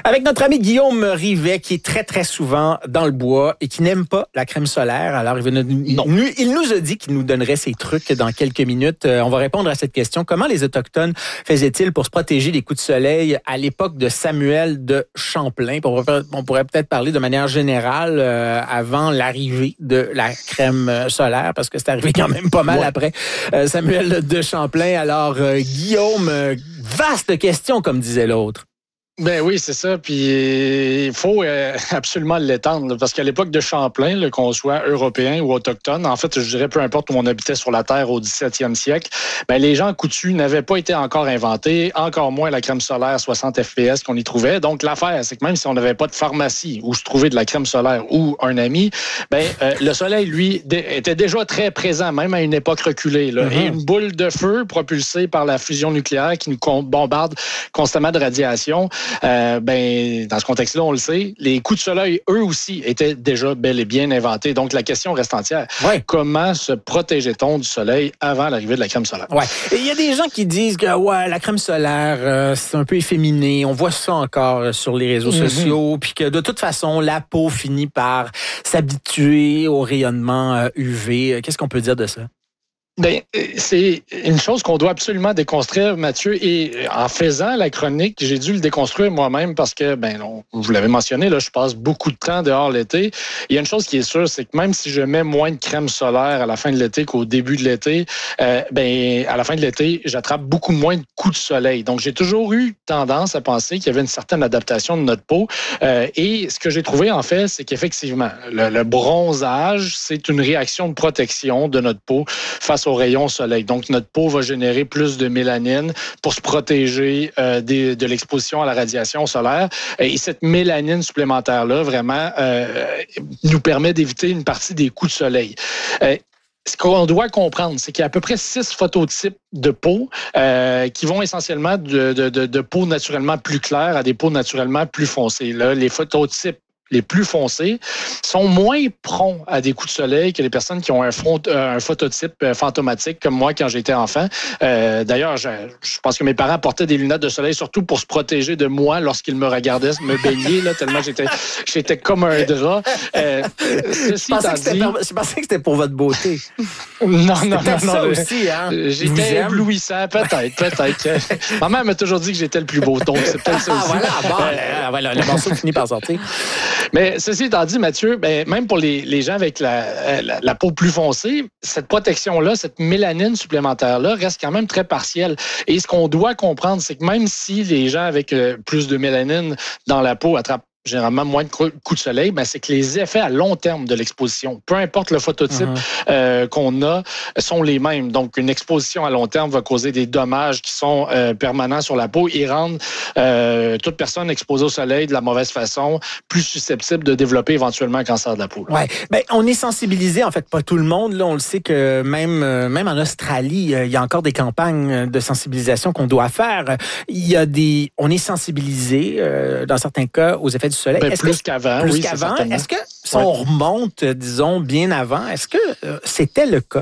Avec notre ami Guillaume Rivet, qui est très, très souvent dans le bois et qui n'aime pas la crème solaire. Alors, il nous a dit qu'il nous donnerait ses trucs dans quelques minutes. On va répondre à cette question. Comment les Autochtones faisaient-ils pour se protéger des coups de soleil à l'époque de Samuel de Champlain? On pourrait peut-être parler de manière générale avant l'arrivée de la crème solaire, parce que c'est arrivé quand même pas mal après Samuel de Champlain. Alors, Guillaume, vaste question, comme disait l'autre. Ben oui, c'est ça. Puis il faut absolument l'étendre, parce qu'à l'époque de Champlain, là, qu'on soit européen ou autochtone, en fait, je dirais peu importe où on habitait sur la Terre au 17e siècle, ben les gens coutus n'avaient pas été encore inventés, encore moins la crème solaire 60 FPS qu'on y trouvait. Donc l'affaire, c'est que même si on n'avait pas de pharmacie où se trouver de la crème solaire ou un ami, ben le soleil, lui, était déjà très présent, même à une époque reculée. Là. Et une boule de feu propulsée par la fusion nucléaire qui nous bombarde constamment de radiation. Dans ce contexte-là, on le sait, les coups de soleil, eux aussi, étaient déjà bel et bien inventés. Donc, la question reste entière. Ouais. Comment se protégeait-on du soleil avant l'arrivée de la crème solaire? Ouais. Et il y a des gens qui disent que la crème solaire, c'est un peu efféminé. On voit ça encore sur les réseaux sociaux. Puis que de toute façon, la peau finit par s'habituer au rayonnement UV. Qu'est-ce qu'on peut dire de ça? Ben, c'est une chose qu'on doit absolument déconstruire, Mathieu. Et en faisant la chronique, j'ai dû le déconstruire moi-même parce que, vous l'avez mentionné, là, je passe beaucoup de temps dehors l'été. Il y a une chose qui est sûre, c'est que même si je mets moins de crème solaire à la fin de l'été qu'au début de l'été, à la fin de l'été, j'attrape beaucoup moins de coups de soleil. Donc, j'ai toujours eu tendance à penser qu'il y avait une certaine adaptation de notre peau. Et ce que j'ai trouvé, en fait, c'est qu'effectivement, le bronzage, c'est une réaction de protection de notre peau face aux rayons soleil. Donc, notre peau va générer plus de mélanine pour se protéger de l'exposition à la radiation solaire. Et cette mélanine supplémentaire-là, vraiment, nous permet d'éviter une partie des coups de soleil. Ce qu'on doit comprendre, c'est qu'il y a à peu près 6 phototypes de peau qui vont essentiellement de peau naturellement plus claire à des peaux naturellement plus foncées. Là, les phototypes les plus foncés sont moins prompts à des coups de soleil que les personnes qui ont un phototype fantomatique comme moi quand j'étais enfant. D'ailleurs, je pense que mes parents portaient des lunettes de soleil surtout pour se protéger de moi lorsqu'ils me regardaient me baigner, là, tellement j'étais comme un drap. Je pensais que c'était pour votre beauté. Non. Ça aussi, hein? J'étais éblouissant, peut-être. Ma mère m'a toujours dit que j'étais le plus beau, donc c'est peut-être ça aussi. Voilà, le morceau finit par sortir. Mais ceci étant dit, Mathieu, même pour les gens avec la peau plus foncée, cette protection-là, cette mélanine supplémentaire-là reste quand même très partielle. Et ce qu'on doit comprendre, c'est que même si les gens avec plus de mélanine dans la peau attrapent généralement moins de coups de soleil, c'est que les effets à long terme de l'exposition, peu importe le phototype qu'on a, sont les mêmes. Donc, une exposition à long terme va causer des dommages qui sont permanents sur la peau et rendre toute personne exposée au soleil de la mauvaise façon plus susceptible de développer éventuellement un cancer de la peau. Oui, on est sensibilisé, en fait, pas tout le monde. Là, on le sait que même en Australie, il y a encore des campagnes de sensibilisation qu'on doit faire. On est sensibilisé, dans certains cas, aux effets du soleil. Plus qu'avant. Est-ce que si on remonte, disons, bien avant, est-ce que c'était le cas?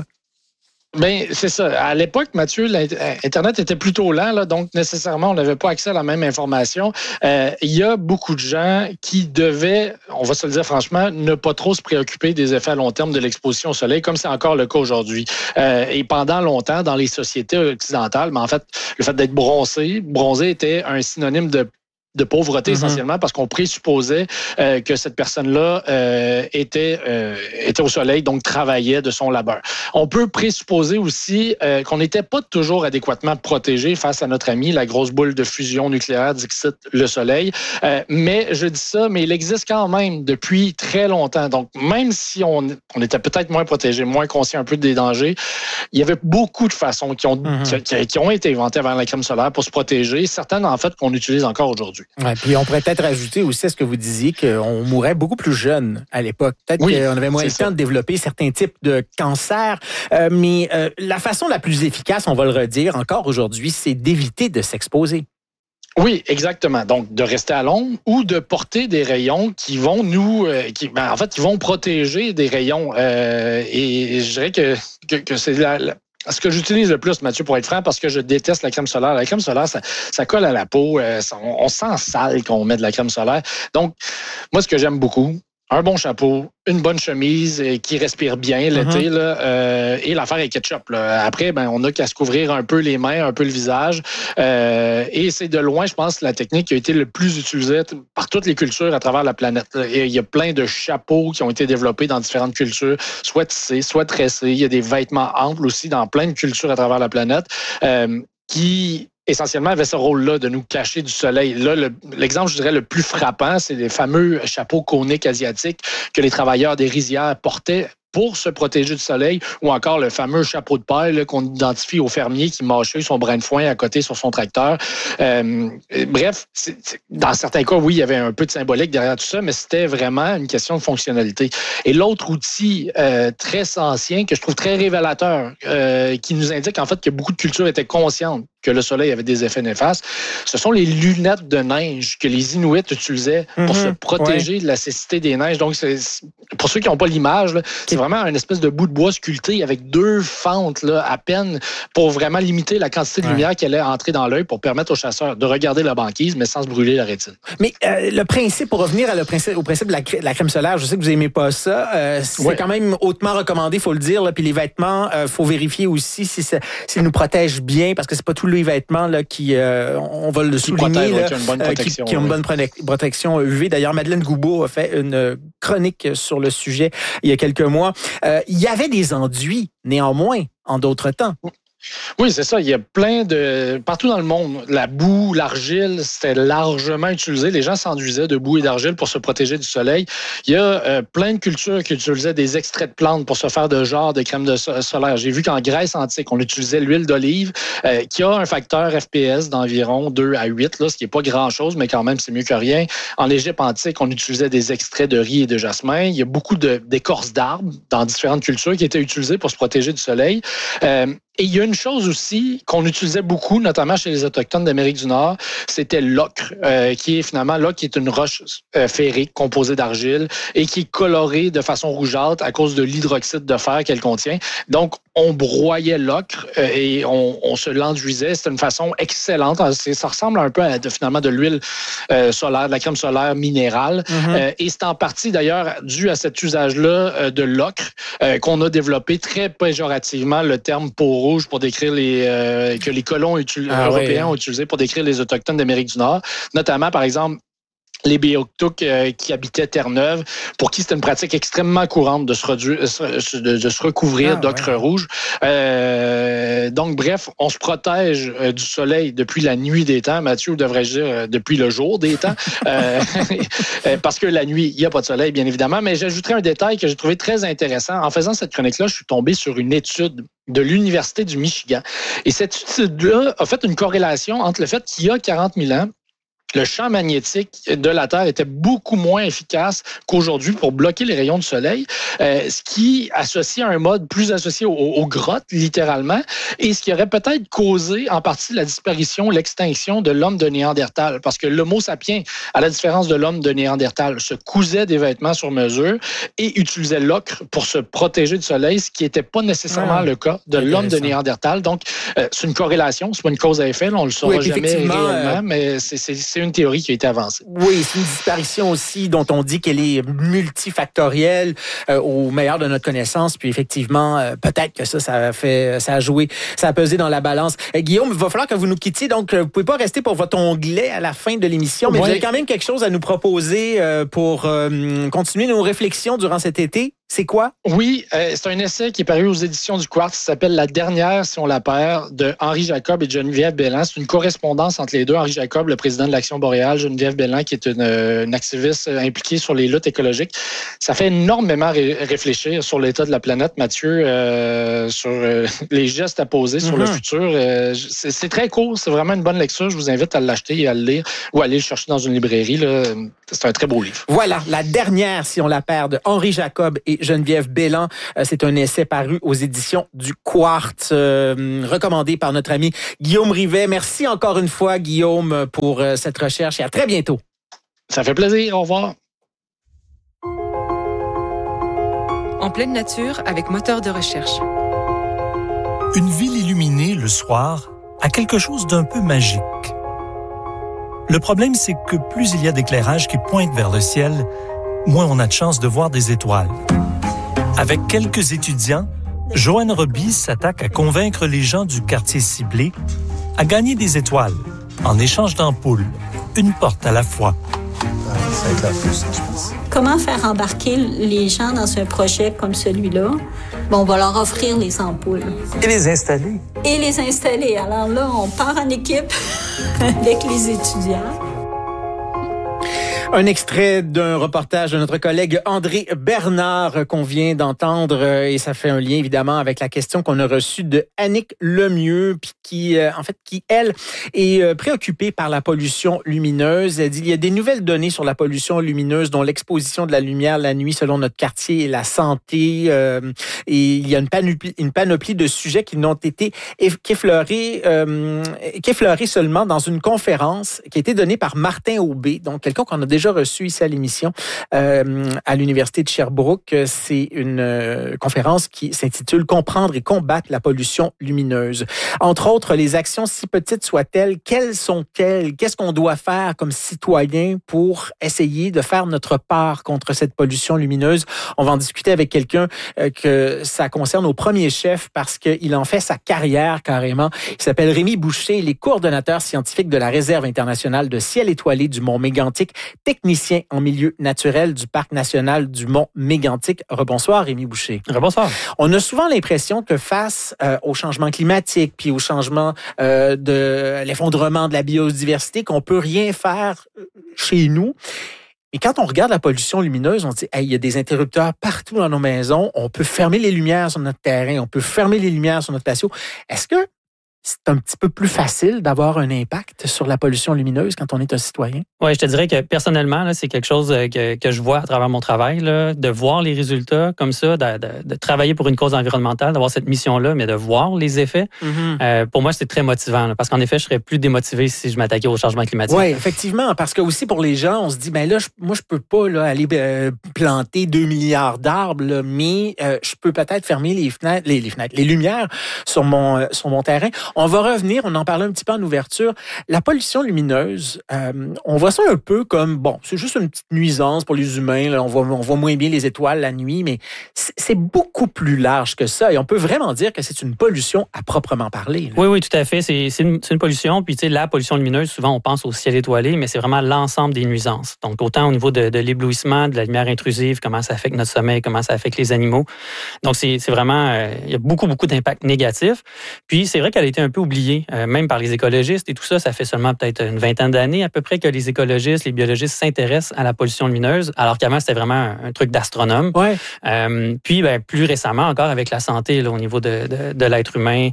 C'est ça. À l'époque, Mathieu, Internet était plutôt lent, là, donc nécessairement, on n'avait pas accès à la même information. Il y a beaucoup de gens qui devaient, on va se le dire franchement, ne pas trop se préoccuper des effets à long terme de l'exposition au soleil, comme c'est encore le cas aujourd'hui. Et pendant longtemps, dans les sociétés occidentales, en fait, le fait d'être bronzé était un synonyme de pauvreté essentiellement parce qu'on présupposait que cette personne-là était au soleil, donc travaillait de son labeur. On peut présupposer aussi qu'on n'était pas toujours adéquatement protégé face à notre ami, la grosse boule de fusion nucléaire d'Ixit, le soleil. Mais je dis ça, mais il existe quand même depuis très longtemps. Donc, même si on était peut-être moins protégé, moins conscient un peu des dangers, il y avait beaucoup de façons qui ont été inventées avant la crème solaire pour se protéger. Certaines, en fait, qu'on utilise encore aujourd'hui. Ouais, puis on pourrait peut-être ajouter aussi à ce que vous disiez qu'on mourait beaucoup plus jeune à l'époque. Peut-être qu'on avait moins le temps de développer certains types de cancers. Mais la façon la plus efficace, on va le redire encore aujourd'hui, c'est d'éviter de s'exposer. Oui, exactement. Donc, de rester à l'ombre ou de porter des rayons qui vont qui vont protéger des rayons. Et je dirais que c'est ce que j'utilise le plus, Mathieu, pour être franc, parce que je déteste la crème solaire. La crème solaire, ça colle à la peau. On sent sale quand on met de la crème solaire. Donc, moi, ce que j'aime beaucoup, un bon chapeau, une bonne chemise qui respire bien l'été, là, et l'affaire est ketchup. Là. Après, on n'a qu'à se couvrir un peu les mains, un peu le visage. Et c'est de loin, je pense, la technique qui a été le plus utilisée par toutes les cultures à travers la planète. Et il y a plein de chapeaux qui ont été développés dans différentes cultures, soit tissés, soit tressés. Il y a des vêtements amples aussi dans plein de cultures à travers la planète qui essentiellement avait ce rôle-là de nous cacher du soleil. Là, l'exemple, je dirais, le plus frappant, c'est les fameux chapeaux coniques asiatiques que les travailleurs des rizières portaient pour se protéger du soleil, ou encore le fameux chapeau de paille là, qu'on identifie au fermier qui mâchait son brin de foin à côté sur son tracteur. Bref, dans certains cas, oui, il y avait un peu de symbolique derrière tout ça, mais c'était vraiment une question de fonctionnalité. Et l'autre outil très ancien, que je trouve très révélateur, qui nous indique en fait que beaucoup de cultures étaient conscientes que le soleil avait des effets néfastes, ce sont les lunettes de neige que les Inuits utilisaient pour se protéger de la cécité des neiges. Donc, pour ceux qui n'ont pas l'image, là, c'est vraiment un espèce de bout de bois sculpté avec 2 fentes là, à peine pour vraiment limiter la quantité de lumière qui allait entrer dans l'œil pour permettre aux chasseurs de regarder la banquise, mais sans se brûler la rétine. Mais le principe, pour revenir au principe de la crème solaire, je sais que vous n'aimez pas ça, c'est quand même hautement recommandé, il faut le dire. Là, puis les vêtements, il faut vérifier aussi s'ils nous protègent bien, parce que c'est pas tous les vêtements là, qui, on va le souligner, là, qui ont une bonne protection UV. D'ailleurs, Madeleine Goubeau a fait une chronique sur le sujet il y a quelques mois. Il y avait des enduits, néanmoins, en d'autres temps. Oui, c'est ça. Il y a plein de... Partout dans le monde, la boue, l'argile, c'était largement utilisé. Les gens s'enduisaient de boue et d'argile pour se protéger du soleil. Il y a plein de cultures qui utilisaient des extraits de plantes pour se faire de crème solaire. J'ai vu qu'en Grèce antique, on utilisait l'huile d'olive qui a un facteur FPS d'environ 2 à 8, là, ce qui n'est pas grand-chose, mais quand même, c'est mieux que rien. En Égypte antique, on utilisait des extraits de riz et de jasmin. Il y a beaucoup d'écorces d'arbres dans différentes cultures qui étaient utilisées pour se protéger du soleil. Et il y a une chose aussi qu'on utilisait beaucoup, notamment chez les Autochtones d'Amérique du Nord, c'était l'ocre, qui est une roche ferrique composée d'argile et qui est colorée de façon rougeâtre à cause de l'hydroxyde de fer qu'elle contient. Donc, on broyait l'ocre et on se l'enduisait. C'était une façon excellente. Ça ressemble un peu à de l'huile solaire, de la crème solaire minérale. Et c'est en partie d'ailleurs dû à cet usage-là de l'ocre qu'on a développé très péjorativement le terme peau rouge pour décrire que les colons européens ont utilisé pour décrire les Autochtones d'Amérique du Nord. Notamment, par exemple, les Beothuk qui habitaient Terre-Neuve, pour qui c'était une pratique extrêmement courante de se recouvrir d'ocre rouge. Donc, bref, on se protège du soleil depuis la nuit des temps. Mathieu, devrais-je dire depuis le jour des temps. Parce que la nuit, il n'y a pas de soleil, bien évidemment. Mais j'ajouterai un détail que j'ai trouvé très intéressant. En faisant cette chronique-là, je suis tombé sur une étude de l'Université du Michigan. Et cette étude-là a fait une corrélation entre le fait qu'il y a 40 000 ans, le champ magnétique de la Terre était beaucoup moins efficace qu'aujourd'hui pour bloquer les rayons du soleil, ce qui associe un mode plus associé aux grottes, littéralement, et ce qui aurait peut-être causé en partie la disparition, l'extinction de l'homme de Néandertal. Parce que l'Homo sapiens, à la différence de l'homme de Néandertal, se cousait des vêtements sur mesure et utilisait l'ocre pour se protéger du soleil, ce qui n'était pas nécessairement le cas de l'homme de Néandertal. Donc, c'est une corrélation, c'est pas une cause à effet, là, on le saura jamais réellement, mais c'est une théorie qui a été avancée. Oui, c'est une disparition aussi dont on dit qu'elle est multifactorielle au meilleur de notre connaissance. Puis effectivement, peut-être que ça a joué, ça a pesé dans la balance. Guillaume, il va falloir que vous nous quittiez, donc vous pouvez pas rester pour votre onglet à la fin de l'émission, mais vous avez quand même quelque chose à nous proposer pour continuer nos réflexions durant cet été. C'est quoi? Oui, c'est un essai qui est paru aux éditions du Quartz, qui s'appelle La dernière si on la perd, de Henri Jacob et Geneviève Belland. C'est une correspondance entre les deux. Henri Jacob, le président de l'Action boréale, Geneviève Belland, qui est une activiste impliquée sur les luttes écologiques. Ça fait énormément réfléchir sur l'état de la planète, Mathieu, sur les gestes à poser sur le futur. C'est très court, c'est vraiment une bonne lecture. Je vous invite à l'acheter et à le lire ou à aller le chercher dans une librairie. Là. C'est un très beau livre. Voilà, La dernière si on la perd, de Henri Jacob et Geneviève Belland. C'est un essai paru aux éditions du Quartz, recommandé par notre ami Guillaume Rivet. Merci encore une fois, Guillaume, pour cette recherche et à très bientôt. Ça fait plaisir. Au revoir. En pleine nature avec moteur de recherche. Une ville illuminée le soir a quelque chose d'un peu magique. Le problème, c'est que plus il y a d'éclairage qui pointe vers le ciel, moins on a de chance de voir des étoiles. Avec quelques étudiants, Joanne Roby s'attaque à convaincre les gens du quartier ciblé à gagner des étoiles en échange d'ampoules, une porte à la fois. Ça éclaire plus, ça, je pense. Comment faire embarquer les gens dans un projet comme celui-là? Bon, on va leur offrir les ampoules. Et les installer. Et les installer. Alors là, on part en équipe avec les étudiants. Un extrait d'un reportage de notre collègue André Bernard qu'on vient d'entendre et ça fait un lien évidemment avec la question qu'on a reçue de Annick Lemieux puis qui elle est préoccupée par la pollution lumineuse. Elle dit il y a des nouvelles données sur la pollution lumineuse dont l'exposition de la lumière la nuit selon notre quartier et la santé et il y a une panoplie de sujets qui n'ont été qu'effleurés seulement dans une conférence qui a été donnée par Martin Aubé, donc quelqu'un qu'on a déjà reçu ici à l'émission à l'Université de Sherbrooke. C'est une conférence qui s'intitule « Comprendre et combattre la pollution lumineuse ». Entre autres, les actions, si petites soient-elles, quelles sont-elles? Qu'est-ce qu'on doit faire comme citoyen pour essayer de faire notre part contre cette pollution lumineuse? On va en discuter avec quelqu'un que ça concerne au premier chef parce qu'il en fait sa carrière carrément. Il s'appelle Rémi Boucher, il est coordonnateur scientifique de la Réserve internationale de ciel étoilé du Mont Mégantic, technicien en milieu naturel du Parc national du Mont Mégantic. Rebonsoir, Rémi Boucher. Rebonsoir. On a souvent l'impression que face au changement climatique puis au changement de l'effondrement de la biodiversité, qu'on peut rien faire chez nous. Et quand on regarde la pollution lumineuse, on dit, hey, il y a des interrupteurs partout dans nos maisons, on peut fermer les lumières sur notre terrain, on peut fermer les lumières sur notre patio. Est-ce que c'est un petit peu plus facile d'avoir un impact sur la pollution lumineuse quand on est un citoyen? Oui, je te dirais que personnellement, là, c'est quelque chose que je vois à travers mon travail, là, de voir les résultats comme ça, de travailler pour une cause environnementale, d'avoir cette mission-là, mais de voir les effets. Mm-hmm. Pour moi, c'est très motivant, là, parce qu'en effet, je serais plus démotivé si je m'attaquais au changement climatique. Oui, effectivement, parce que aussi pour les gens, on se dit, ben là, moi, je peux pas là, aller planter 2 milliards d'arbres, là, mais je peux peut-être fermer les lumières sur mon terrain. On va revenir, on en parlait un petit peu en ouverture. La pollution lumineuse, on voit ça un peu comme, bon, c'est juste une petite nuisance pour les humains. Là, on voit moins bien les étoiles la nuit, mais c'est beaucoup plus large que ça. Et on peut vraiment dire que c'est une pollution à proprement parler. Là. Oui, tout à fait. C'est une pollution. Puis, tu sais, la pollution lumineuse, souvent, on pense au ciel étoilé, mais c'est vraiment l'ensemble des nuisances. Donc, autant au niveau de l'éblouissement, de la lumière intrusive, comment ça affecte notre sommeil, comment ça affecte les animaux. Donc, c'est vraiment, il y a beaucoup d'impacts négatifs. Puis, c'est vrai qu'elle a été un peu oubliée, même par les écologistes et tout ça. Ça fait seulement peut-être une vingtaine d'années à peu près que les écologistes, les biologistes s'intéressent à la pollution lumineuse, alors qu'avant, c'était vraiment un truc d'astronome. Ouais. Puis, plus récemment encore avec la santé là, au niveau de l'être humain.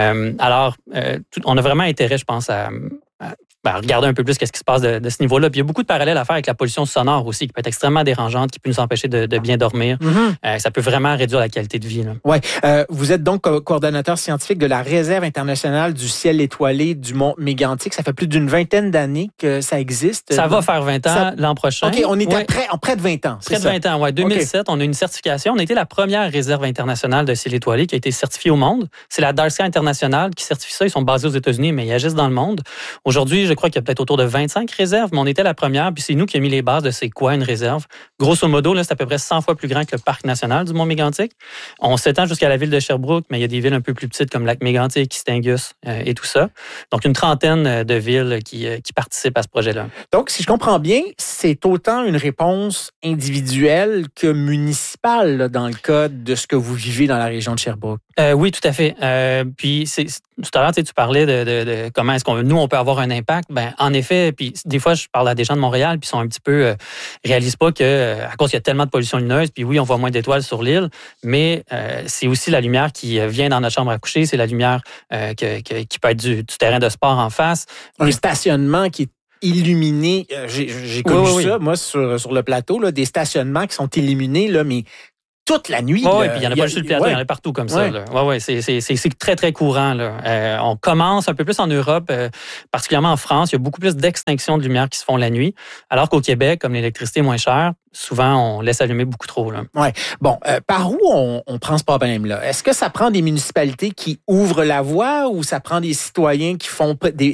On a vraiment intérêt, je pense, à regarder un peu plus qu'est-ce qui se passe de ce niveau-là. Puis il y a beaucoup de parallèles à faire avec la pollution sonore aussi, qui peut être extrêmement dérangeante, qui peut nous empêcher de bien dormir. Mm-hmm. Ça peut vraiment réduire la qualité de vie. Oui. Vous êtes donc coordonnateur scientifique de la Réserve internationale du ciel étoilé du Mont Mégantic. Ça fait plus d'une vingtaine d'années que ça existe. Ça va faire 20 ans l'an prochain. OK, on est près de 20 ans. Près de 20 ans, oui. 2007, okay. On a une certification. On a été la première réserve internationale de ciel étoilé qui a été certifiée au monde. C'est la Dark Sky International qui certifie ça. Ils sont basés aux États-Unis, mais ils agissent dans le monde. Aujourd'hui, je crois qu'il y a peut-être autour de 25 réserves, mais on était la première, puis c'est nous qui avons mis les bases de c'est quoi une réserve. Grosso modo, là, c'est à peu près 100 fois plus grand que le parc national du Mont Mégantic. On s'étend jusqu'à la ville de Sherbrooke, mais il y a des villes un peu plus petites comme Lac-Mégantic, Kistingus et tout ça. Donc, une trentaine de villes qui participent à ce projet-là. Donc, si je comprends bien, c'est autant une réponse individuelle que municipale là, dans le cas de ce que vous vivez dans la région de Sherbrooke. Oui, tout à fait. Puis, tout à l'heure, tu parlais de comment est-ce qu'on nous, on peut avoir un impact. Ben, en effet, puis des fois, je parle à des gens de Montréal, puis ils sont un petit peu réalisent pas que à cause qu'il y a tellement de pollution lumineuse, puis oui, on voit moins d'étoiles sur l'île, mais c'est aussi la lumière qui vient dans notre chambre à coucher, c'est la lumière qui peut être du terrain de sport en face. Un stationnement qui est illuminé. J'ai connu ça, moi, sur le plateau, là, des stationnements qui sont illuminés, là, mais toute la nuit. Oui, puis il n'y en a pas juste sur le plateau, il y en a partout comme ça. Oui, c'est très, très courant. Là. On commence un peu plus en Europe, particulièrement en France. Il y a beaucoup plus d'extinctions de lumière qui se font la nuit, alors qu'au Québec, comme l'électricité est moins chère, souvent, on laisse allumer beaucoup trop. Oui. Bon, par où on prend ce problème-là? Est-ce que ça prend des municipalités qui ouvrent la voie ou ça prend des citoyens qui font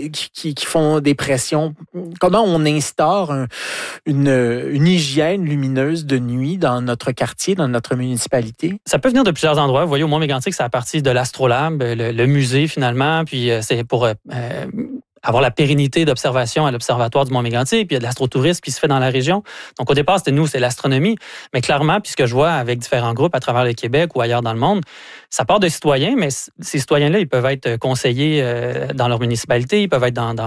des pressions? Comment on instaure une hygiène lumineuse de nuit dans notre quartier, dans notre municipalité? Ça peut venir de plusieurs endroits. Vous voyez, au Mont-Mégantic, c'est à partir de l'Astrolabe, le musée finalement, puis c'est pour avoir la pérennité d'observation à l'Observatoire du Mont-Mégantic, puis il y a de l'astrotourisme qui se fait dans la région. Donc, au départ, c'est l'astronomie. Mais clairement, puis ce que je vois avec différents groupes à travers le Québec ou ailleurs dans le monde, ça part de citoyens, mais ces citoyens-là, ils peuvent être conseillers dans leur municipalité, ils peuvent être dans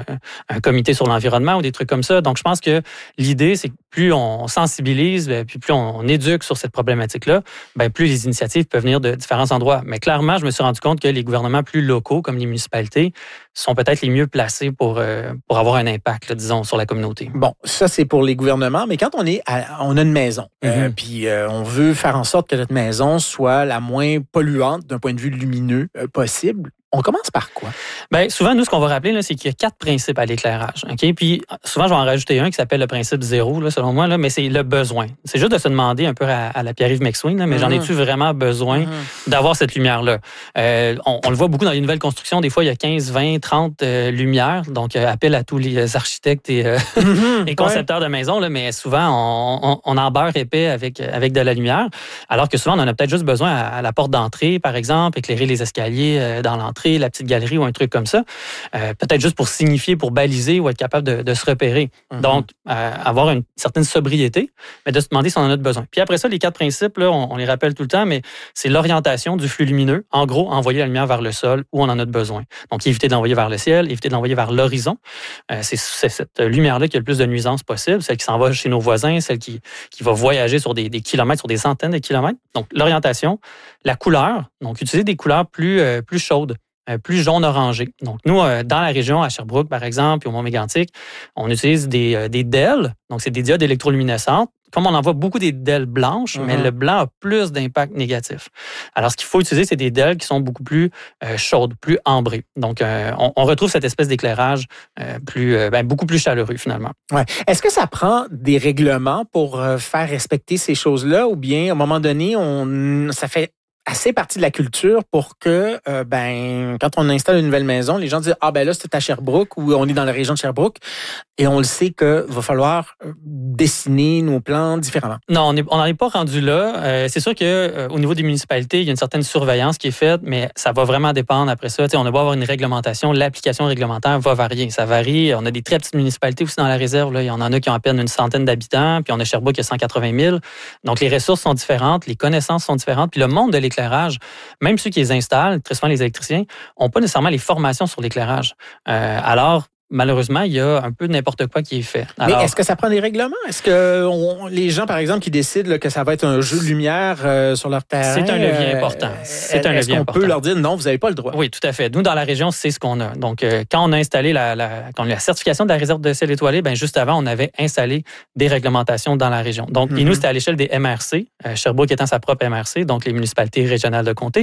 un comité sur l'environnement ou des trucs comme ça. Donc, je pense que l'idée, c'est que plus on sensibilise, puis plus on éduque sur cette problématique-là, bien, plus les initiatives peuvent venir de différents endroits. Mais clairement, je me suis rendu compte que les gouvernements plus locaux, comme les municipalités, sont peut-être les mieux placés pour avoir un impact, là, disons, sur la communauté. Bon, ça, c'est pour les gouvernements, mais quand on a une maison, puis on veut faire en sorte que notre maison soit la moins polluante d'un point de vue lumineux possible, on commence par quoi? Bien, souvent, nous, ce qu'on va rappeler, là, c'est qu'il y a 4 principes à l'éclairage. OK? Puis, souvent, je vais en rajouter un qui s'appelle le principe 0, là, selon moi, là, mais c'est le besoin. C'est juste de se demander un peu à la Pierre-Yves McSween, là, mais j'en ai-tu vraiment besoin d'avoir cette lumière-là? On le voit beaucoup dans les nouvelles constructions. Des fois, il y a 15, 20, 30 lumières. Donc, appel à tous les architectes et concepteurs de maisons, là, mais souvent, on en beurre épais avec de la lumière. Alors que souvent, on en a peut-être juste besoin à la porte d'entrée, par exemple, éclairer les escaliers dans l'entrée, la petite galerie ou un truc comme ça, peut-être juste pour signifier, pour baliser ou être capable de se repérer. Donc, avoir une certaine sobriété, mais de se demander si on en a besoin. Puis après ça, les 4 principes, là, on les rappelle tout le temps, mais c'est l'orientation du flux lumineux. En gros, envoyer la lumière vers le sol où on en a besoin. Donc, éviter de l'envoyer vers le ciel, éviter de l'envoyer vers l'horizon. C'est cette lumière-là qui a le plus de nuisances possible, celle qui s'en va chez nos voisins, celle qui va voyager sur des kilomètres, sur des centaines de kilomètres. Donc, l'orientation, la couleur, donc utiliser des couleurs plus chaudes, plus jaune-orangé. Donc, nous, dans la région, à Sherbrooke, par exemple, puis au Mont-Mégantic, on utilise des DEL, donc c'est des diodes électroluminescentes. Comme on en voit beaucoup des DEL blanches, mais le blanc a plus d'impact négatif. Alors, ce qu'il faut utiliser, c'est des DEL qui sont beaucoup plus chaudes, plus ambrées. Donc, on retrouve cette espèce d'éclairage beaucoup plus chaleureux, finalement. Ouais. Est-ce que ça prend des règlements pour faire respecter ces choses-là, ou bien, à un moment donné, ça fait assez partie de la culture pour que, quand on installe une nouvelle maison, les gens disent « Ah, ben là, c'est à Sherbrooke ou on est dans la région de Sherbrooke ». Et on le sait qu'il va falloir dessiner nos plans différemment. Non, on n'en est pas rendu là. C'est sûr qu'au niveau des municipalités, il y a une certaine surveillance qui est faite, mais ça va vraiment dépendre après ça. On va avoir une réglementation. L'application réglementaire va varier. Ça varie. On a des très petites municipalités aussi dans la réserve. Là. Il y en a qui ont à peine une centaine d'habitants, puis on a Sherbrooke qui a 180 000. Donc, les ressources sont différentes, les connaissances sont différentes, puis le monde de l'éclairage, même ceux qui les installent, très souvent les électriciens, n'ont pas nécessairement les formations sur l'éclairage. Alors, malheureusement, il y a un peu n'importe quoi qui est fait. Alors, mais est-ce que ça prend des règlements? Est-ce que les gens, par exemple, qui décident là, que ça va être un jeu de lumière sur leur terrain... C'est un levier important. Est-ce qu'on peut leur dire non, vous n'avez pas le droit? Oui, tout à fait. Nous, dans la région, c'est ce qu'on a. Donc, quand on a installé la certification de la réserve de ciel étoilé, juste avant, on avait installé des réglementations dans la région. Donc, et nous, c'était à l'échelle des MRC, Sherbrooke étant sa propre MRC, donc les municipalités régionales de comté,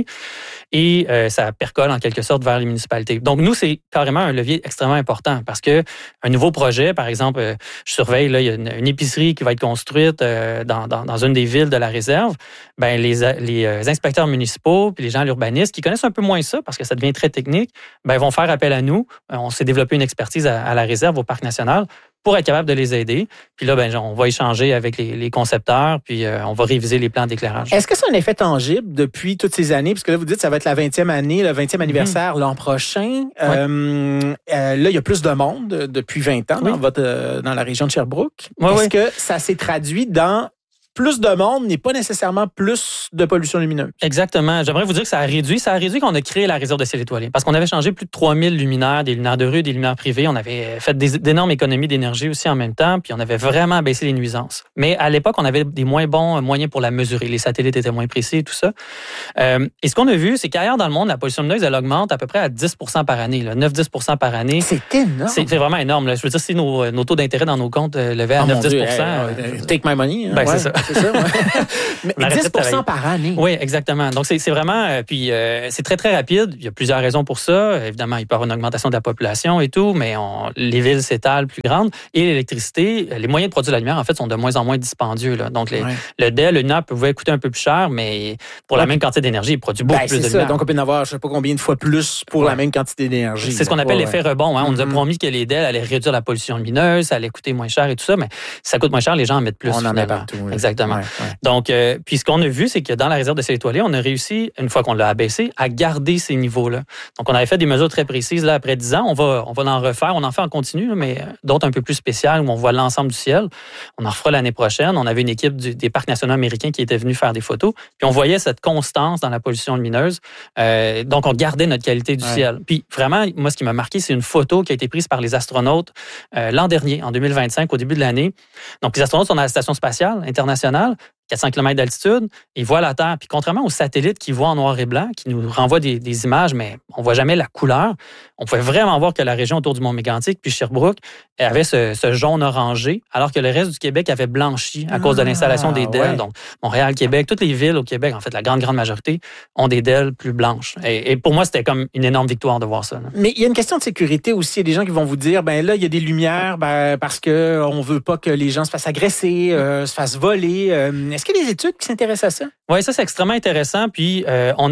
et ça percole en quelque sorte vers les municipalités. Donc, nous, c'est carrément un levier extrêmement important. Parce que un nouveau projet, par exemple, je surveille, là, il y a une épicerie qui va être construite dans une des villes de la réserve. Ben, les inspecteurs municipaux puis les gens l'urbanistes qui connaissent un peu moins ça parce que ça devient très technique, ben, vont faire appel à nous. On s'est développé une expertise à la réserve au Parc national pour être capable de les aider. Puis là, on va échanger avec les concepteurs, puis on va réviser les plans d'éclairage. Est-ce que c'est un effet tangible depuis toutes ces années? Parce que là, vous dites que ça va être la 20e année, le 20e anniversaire l'an prochain. Là, il y a plus de monde depuis 20 ans dans la région de Sherbrooke. Est-ce que ça s'est traduit dans plus de monde n'est pas nécessairement plus de pollution lumineuse? Exactement. J'aimerais vous dire que ça a réduit. Ça a réduit quand on a créé la réserve de ciel étoilé. Parce qu'on avait changé plus de 3000 luminaires, des luminaires de rue, des luminaires privés. On avait fait d'énormes économies d'énergie aussi en même temps, puis on avait vraiment baissé les nuisances. Mais à l'époque, on avait des moins bons moyens pour la mesurer. Les satellites étaient moins précis et tout ça. Et ce qu'on a vu, c'est qu'ailleurs dans le monde, la pollution lumineuse, elle augmente à peu près à 10% par année. 9-10% par année. C'est énorme. C'est vraiment énorme. Là. Je veux dire, si nos taux d'intérêt dans nos comptes levaient à 9-10%. Take my money. C'est ça. c'est ça. Mais 10% par année. Oui, exactement. Donc, c'est vraiment... c'est très, très rapide. Il y a plusieurs raisons pour ça. Évidemment, il peut y avoir une augmentation de la population et tout, mais les villes s'étalent plus grandes. Et l'électricité, les moyens de produire la lumière, en fait, sont de moins en moins dispendieux. Là. Donc, le DEL, le NAP pouvait coûter un peu plus cher, mais pour la même quantité d'énergie, il produit beaucoup plus de lumière. Donc, on peut en avoir, je ne sais pas combien de fois plus pour la même quantité d'énergie. C'est ce qu'on appelle l'effet rebond. Hein. On nous a promis que les DEL allaient réduire la pollution lumineuse, ça allait coûter moins cher et tout ça, mais si ça coûte moins cher, les gens en mettent plus. On en met partout. Oui. Exactement. Ouais. Donc, puis ce qu'on a vu, c'est que dans la réserve de ciel étoilé, on a réussi, une fois qu'on l'a abaissé, à garder ces niveaux-là. Donc, on avait fait des mesures très précises. Là, après 10 ans, on va en refaire. On en fait en continu, mais d'autres un peu plus spéciales où on voit l'ensemble du ciel. On en refera l'année prochaine. On avait une équipe des parcs nationaux américains qui était venue faire des photos. Puis on voyait cette constance dans la pollution lumineuse. Donc, on gardait notre qualité du ciel. Puis vraiment, moi, ce qui m'a marqué, c'est une photo qui a été prise par les astronautes l'an dernier, en 2025, au début de l'année. Donc, les astronautes sont à la Station spatiale internationale, 400 km d'altitude, ils voient la Terre. Puis contrairement aux satellites qui voient en noir et blanc, qui nous renvoient des images, mais on ne voit jamais la couleur, on pouvait vraiment voir que la région autour du Mont-Mégantic, puis Sherbrooke, avait ce jaune orangé, alors que le reste du Québec avait blanchi à cause de l'installation des DEL. Donc, Montréal, Québec, toutes les villes au Québec, en fait, la grande majorité, ont des DEL plus blanches. Et pour moi, c'était comme une énorme victoire de voir ça. Là. Mais il y a une question de sécurité aussi. Il y a des gens qui vont vous dire, ben là, il y a des lumières parce qu'on ne veut pas que les gens se fassent agresser, se fassent voler. Est-ce qu'il y a des études qui s'intéressent à ça? Oui, ça, c'est extrêmement intéressant. Puis, on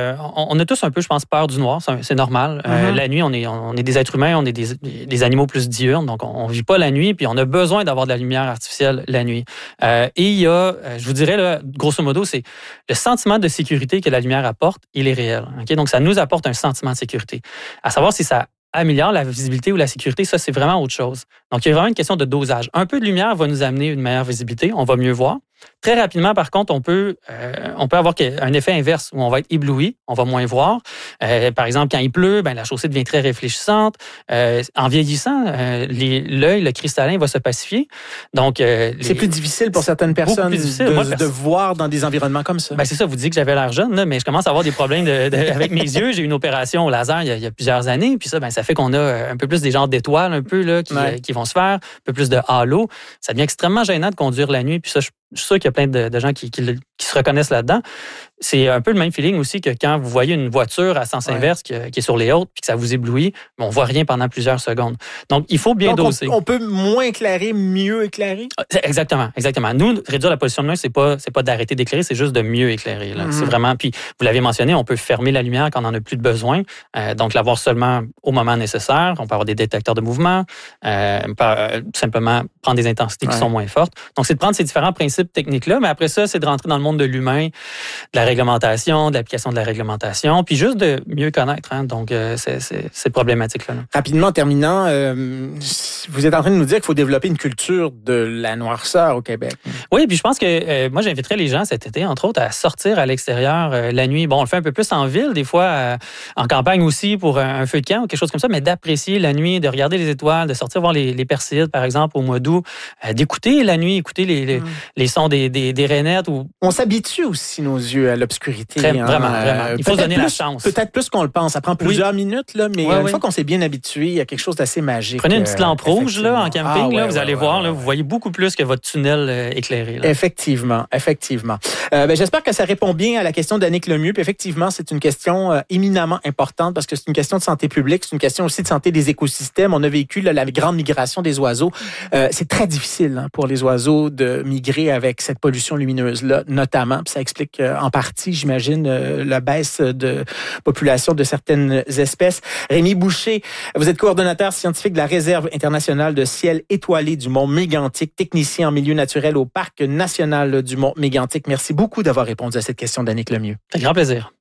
a tous un peu, je pense, peur du noir. C'est normal. La nuit, on est des êtres humains, on est des animaux plus diurnes. Donc, on ne vit pas la nuit, puis on a besoin d'avoir de la lumière artificielle la nuit. Et il y a, je vous dirais, là, grosso modo, c'est le sentiment de sécurité que la lumière apporte, il est réel. Okay? Donc, ça nous apporte un sentiment de sécurité. À savoir si ça améliore la visibilité ou la sécurité, ça, c'est vraiment autre chose. Donc, il y a vraiment une question de dosage. Un peu de lumière va nous amener une meilleure visibilité, on va mieux voir. Très rapidement, par contre, on peut avoir un effet inverse où on va être ébloui, on va moins voir. Par exemple, quand il pleut, la chaussée devient très réfléchissante. En vieillissant, l'œil, le cristallin va se pacifier. Donc, c'est plus difficile pour certaines personnes de voir dans des environnements comme ça. C'est ça, vous dites que j'avais l'air jeune, là, mais je commence à avoir des problèmes avec mes yeux. J'ai eu une opération au laser il y a plusieurs années, puis ça fait qu'on a un peu plus des genres d'étoiles un peu là, qui vont se faire, un peu plus de halo. Ça devient extrêmement gênant de conduire la nuit, puis ça, je suis sûr qu'il y a plein de gens qui se reconnaissent là-dedans. C'est un peu le même feeling aussi que quand vous voyez une voiture à sens inverse qui est sur les hautes puis que ça vous éblouit, mais on ne voit rien pendant plusieurs secondes. Donc, il faut bien doser. On peut moins éclairer, mieux éclairer? Exactement. Nous, réduire la pollution lumineuse, c'est pas d'arrêter d'éclairer, c'est juste de mieux éclairer. Là. C'est vraiment... Puis, vous l'avez mentionné, on peut fermer la lumière quand on n'en a plus de besoin. Donc, l'avoir seulement au moment nécessaire. On peut avoir des détecteurs de mouvement. Tout simplement prendre des intensités qui sont moins fortes. Donc, c'est de prendre ces différents principes techniques-là, mais après ça, c'est de rentrer dans le monde de l'humain, de la réglementation, de l'application de la réglementation, puis juste de mieux connaître. Hein. Donc, c'est problématique-là. Rapidement, en terminant, vous êtes en train de nous dire qu'il faut développer une culture de la noirceur au Québec. Oui, puis je pense que moi, j'inviterais les gens cet été, entre autres, à sortir à l'extérieur la nuit. Bon, on le fait un peu plus en ville, des fois, en campagne aussi, pour un feu de camp ou quelque chose comme ça, mais d'apprécier la nuit, de regarder les étoiles, de sortir voir les Perséides, par exemple, au mois d'août, d'écouter la nuit, écouter les sons des rainettes. On s'habitue aussi nos yeux à l'obscurité. Vraiment. Il faut se donner la chance. Peut-être plus qu'on le pense. Ça prend plusieurs minutes, là, mais une fois qu'on s'est bien habitué, il y a quelque chose d'assez magique. Prenez une petite lampe rouge là, en camping, vous allez voir, là, vous voyez beaucoup plus que votre tunnel éclairé. Là. Effectivement. J'espère que ça répond bien à la question d'Annick Lemieux. Puis effectivement, c'est une question éminemment importante parce que c'est une question de santé publique, c'est une question aussi de santé des écosystèmes. On a vécu la grande migration des oiseaux. C'est très difficile pour les oiseaux de migrer avec cette pollution lumineuse-là, notamment. Puis ça explique en partie, j'imagine, la baisse de population de certaines espèces. Rémi Boucher, vous êtes coordonnateur scientifique de la Réserve internationale de ciel étoilé du Mont-Mégantic, technicien en milieu naturel au Parc national du Mont-Mégantic. Merci beaucoup d'avoir répondu à cette question d'Annick Lemieux. Un grand plaisir.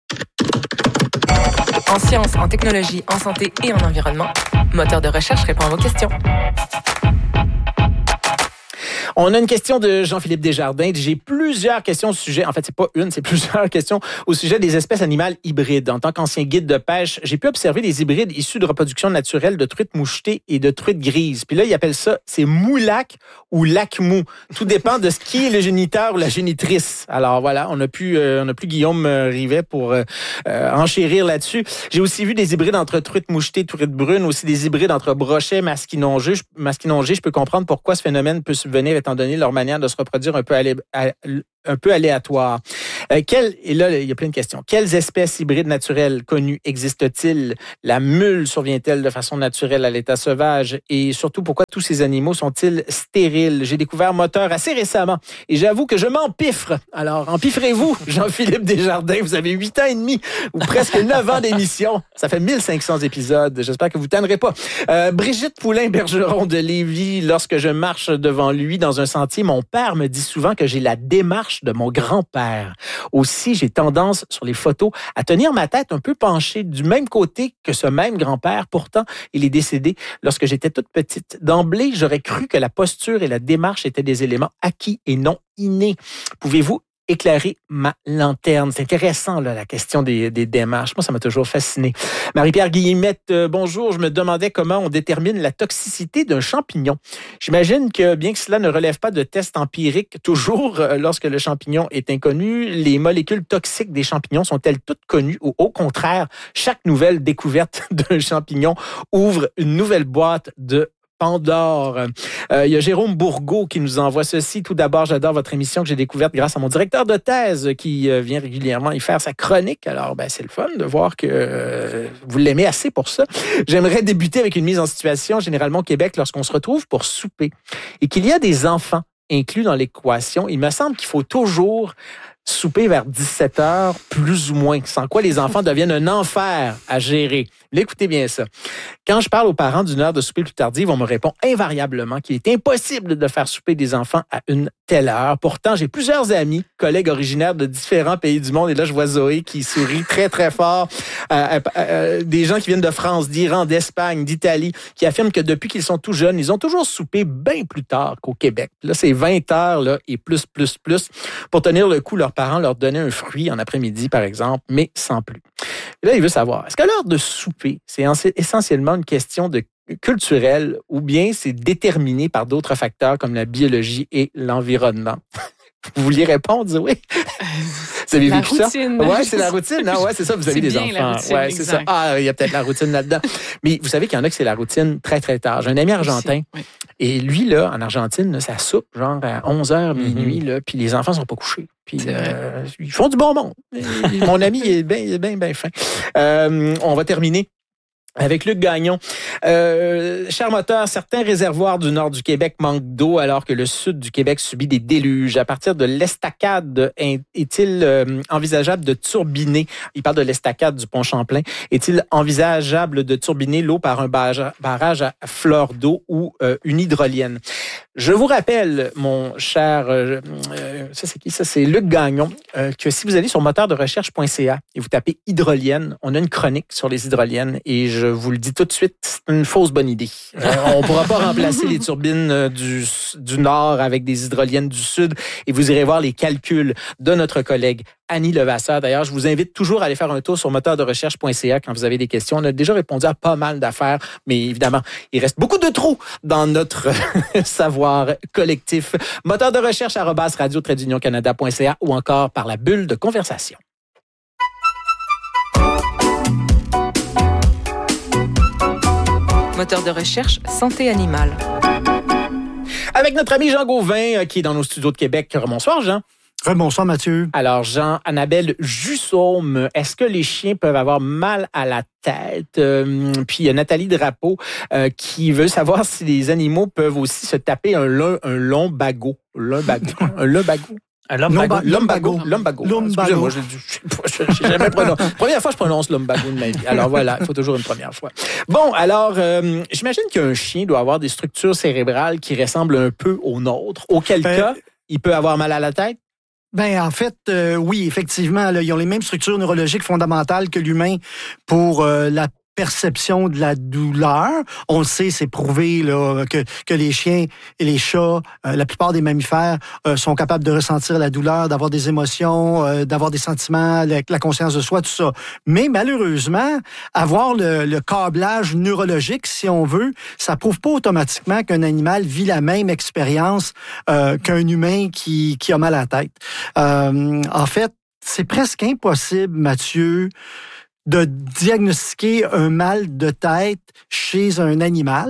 En sciences, en technologie, en santé et en environnement, Moteur de recherche répond à vos questions. On a une question de Jean-Philippe Desjardins. J'ai plusieurs questions au sujet, en fait, c'est pas une, c'est plusieurs questions au sujet des espèces animales hybrides. En tant qu'ancien guide de pêche, j'ai pu observer des hybrides issus de reproduction naturelle de truites mouchetées et de truites grises. Puis là, ils appellent ça, c'est moulac ou lac-mou. Tout dépend de ce qui est le géniteur ou la génitrice. Alors voilà, on n'a plus Guillaume Rivet pour enchérir là-dessus. J'ai aussi vu des hybrides entre truites mouchetées, truites brunes, aussi des hybrides entre brochets, masquinongés. Je peux comprendre pourquoi ce phénomène peut subvenir étant étant donné leur manière de se reproduire un peu aléatoire. Et là, il y a plein de questions. Quelles espèces hybrides naturelles connues existent-ils? La mule survient-elle de façon naturelle à l'état sauvage? Et surtout, pourquoi tous ces animaux sont-ils stériles? J'ai découvert Moteur assez récemment et j'avoue que je m'empiffre. Alors, empiffrez-vous, Jean-Philippe Desjardins. Vous avez 8 ans et demi ou presque 9 ans d'émission. Ça fait 1500 épisodes. J'espère que vous tannerez pas. Brigitte Poulain-Bergeron de Lévis, lorsque je marche devant lui dans un sentier, mon père me dit souvent que j'ai la démarche de mon grand-père. Aussi, j'ai tendance, sur les photos, à tenir ma tête un peu penchée du même côté que ce même grand-père. Pourtant, il est décédé lorsque j'étais toute petite. D'emblée, j'aurais cru que la posture et la démarche étaient des éléments acquis et non innés. Pouvez-vous éclairer ma lanterne? C'est intéressant, là, la question des démarches. Moi, ça m'a toujours fasciné. Marie-Pierre Guillemette, bonjour. Je me demandais comment on détermine la toxicité d'un champignon. J'imagine que, bien que cela ne relève pas de tests empiriques, toujours, lorsque le champignon est inconnu, les molécules toxiques des champignons sont-elles toutes connues ou, au contraire, chaque nouvelle découverte d'un champignon ouvre une nouvelle boîte de Pandore. Il y a Jérôme Bourgault qui nous envoie ceci. Tout d'abord, j'adore votre émission que j'ai découverte grâce à mon directeur de thèse qui vient régulièrement y faire sa chronique. Alors, c'est le fun de voir que vous l'aimez assez pour ça. J'aimerais débuter avec une mise en situation, généralement au Québec, lorsqu'on se retrouve pour souper et qu'il y a des enfants inclus dans l'équation. Il me semble qu'il faut toujours souper vers 17h, plus ou moins, sans quoi les enfants deviennent un enfer à gérer. Mais écoutez bien ça. Quand je parle aux parents d'une heure de souper plus tardive, on me répond invariablement qu'il est impossible de faire souper des enfants à une telle heure. Pourtant, j'ai plusieurs amis, collègues originaires de différents pays du monde, et là, je vois Zoé qui sourit très, très fort. Des gens qui viennent de France, d'Iran, d'Espagne, d'Italie, qui affirment que depuis qu'ils sont tout jeunes, ils ont toujours soupé bien plus tard qu'au Québec. Là, c'est 20 heures là, et plus. Pour tenir le coup, leurs parents leur donnaient un fruit en après-midi, par exemple, mais sans plus. Et là, il veut savoir, est-ce que l'heure de souper, c'est essentiellement une question de culturelle ou bien c'est déterminé par d'autres facteurs comme la biologie et l'environnement? Vous vouliez répondre, oui? Vous avez vécu ça? Oui, c'est la routine. Non, ouais, c'est ça, vous avez des enfants. Oui, c'est ça. Ah, il y a peut-être la routine là-dedans. Mais vous savez qu'il y en a que c'est la routine très, très tard. J'ai un ami argentin. Oui. Et lui, là, en Argentine, là, ça soupe genre à 11h, minuit, là, puis les enfants ne sont pas couchés. Puis ils font du bon monde. Mon ami est bien fin. On va terminer avec Luc Gagnon. Cher Moteur, certains réservoirs du nord du Québec manquent d'eau alors que le sud du Québec subit des déluges. À partir de l'estacade, est-il envisageable de turbiner? Il parle de l'estacade du pont Champlain. Est-il envisageable de turbiner l'eau par un barrage à fleur d'eau ou une hydrolienne? Je vous rappelle, mon cher, ça c'est qui? Ça c'est Luc Gagnon, que si vous allez sur moteurderecherche.ca et vous tapez hydrolienne, on a une chronique sur les hydroliennes et je vous le dis tout de suite, c'est une fausse bonne idée. On ne pourra pas remplacer les turbines du nord avec des hydroliennes du sud et vous irez voir les calculs de notre collègue Annie Levasseur. D'ailleurs, je vous invite toujours à aller faire un tour sur moteurderecherche.ca quand vous avez des questions. On a déjà répondu à pas mal d'affaires, mais évidemment, il reste beaucoup de trous dans notre savoir collectif. Moteur de recherche @radio-canada.ca ou encore par la bulle de conversation. Moteur de recherche santé animale. Avec notre ami Jean Gauvin qui est dans nos studios de Québec. Bonsoir, Jean. Bonsoir, Mathieu. Alors, Jean-Annabelle Jussaume, est-ce que les chiens peuvent avoir mal à la tête? Puis il y a Nathalie Drapeau qui veut savoir si les animaux peuvent aussi se taper un lumbago. Un lumbago. Lumbago. Excusez-moi, j'ai jamais prononcé. Première fois que je prononce lumbago de ma vie. Alors voilà, il faut toujours une première fois. Bon, alors, j'imagine qu'un chien doit avoir des structures cérébrales qui ressemblent un peu aux nôtres. Auquel cas, il peut avoir mal à la tête? En fait, oui, effectivement, là, ils ont les mêmes structures neurologiques fondamentales que l'humain pour la perception de la douleur. On le sait, c'est prouvé là, que les chiens et les chats, la plupart des mammifères, sont capables de ressentir la douleur, d'avoir des émotions, d'avoir des sentiments, la conscience de soi, tout ça. Mais malheureusement, avoir le câblage neurologique, si on veut, ça prouve pas automatiquement qu'un animal vit la même expérience qu'un humain qui a mal à la tête. En fait, c'est presque impossible, Mathieu, de diagnostiquer un mal de tête chez un animal,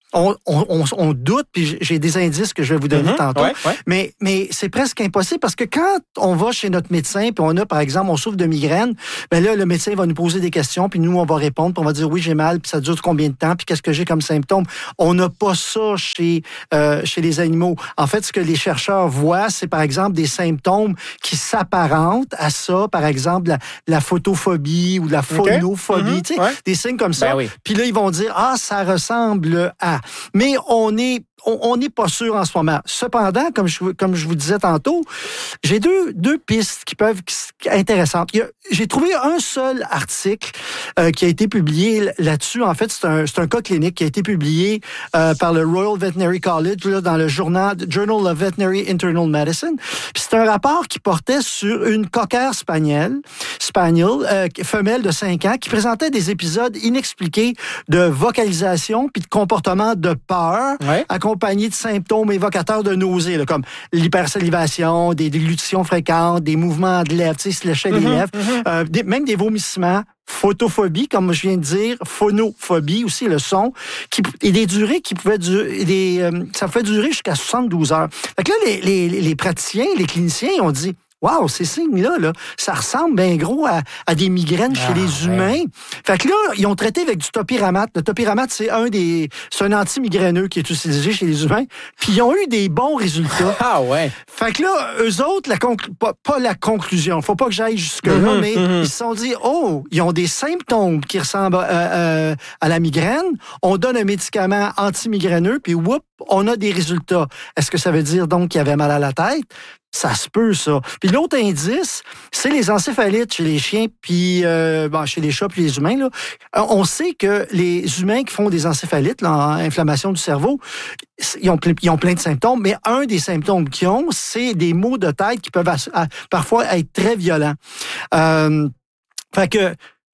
on doute, puis j'ai des indices que je vais vous donner tantôt, mais c'est presque impossible parce que quand on va chez notre médecin, puis on a, par exemple, on souffre de migraine, ben là, le médecin va nous poser des questions, puis nous, on va répondre, puis on va dire oui, j'ai mal, puis ça dure combien de temps, puis qu'est-ce que j'ai comme symptômes. On n'a pas ça chez les animaux. En fait, ce que les chercheurs voient, c'est par exemple des symptômes qui s'apparentent à ça, par exemple la photophobie ou la phonophobie, tu sais, des signes comme ça. Puis là, ils vont dire, ça ressemble à... Mais on n'est pas sûr en ce moment. Cependant, comme je vous disais tantôt, j'ai deux pistes qui peuvent être intéressantes. J'ai trouvé un seul article qui a été publié là-dessus. En fait, c'est un cas clinique qui a été publié par le Royal Veterinary College là, dans le Journal of Veterinary Internal Medicine. Puis c'est un rapport qui portait sur une cocker spaniel, femelle de 5 ans, qui présentait des épisodes inexpliqués de vocalisation puis de comportement de peur, accompagné de symptômes évocateurs de nausées, là, comme l'hypersalivation, des déglutitions fréquentes, des mouvements de lèvres, tu sais, se lécher les lèvres, même des vomissements, photophobie, comme je viens de dire, phonophobie aussi, le son, et des durées qui pouvaient durer, ça pouvait durer jusqu'à 72 heures. Fait que là, les praticiens, les cliniciens, ils ont dit, wow, ces signes-là, ça ressemble bien gros à des migraines chez les humains. Fait que là, ils ont traité avec du topiramate. Le topiramate, c'est un anti-migraineux qui est utilisé chez les humains. Puis ils ont eu des bons résultats. Fait que là, eux autres, pas la conclusion. Faut pas que j'aille jusque-là, mais ils se sont dit, ils ont des symptômes qui ressemblent à la migraine. On donne un médicament anti-migraineux, puis on a des résultats. Est-ce que ça veut dire donc qu'il y avait mal à la tête? Ça se peut, ça. Puis l'autre indice, c'est les encéphalites chez les chiens, puis chez les chats, puis les humains. Là. On sait que les humains qui font des encéphalites, inflammation du cerveau, ils ont plein de symptômes, mais un des symptômes qu'ils ont, c'est des maux de tête qui peuvent parfois être très violents. Fait que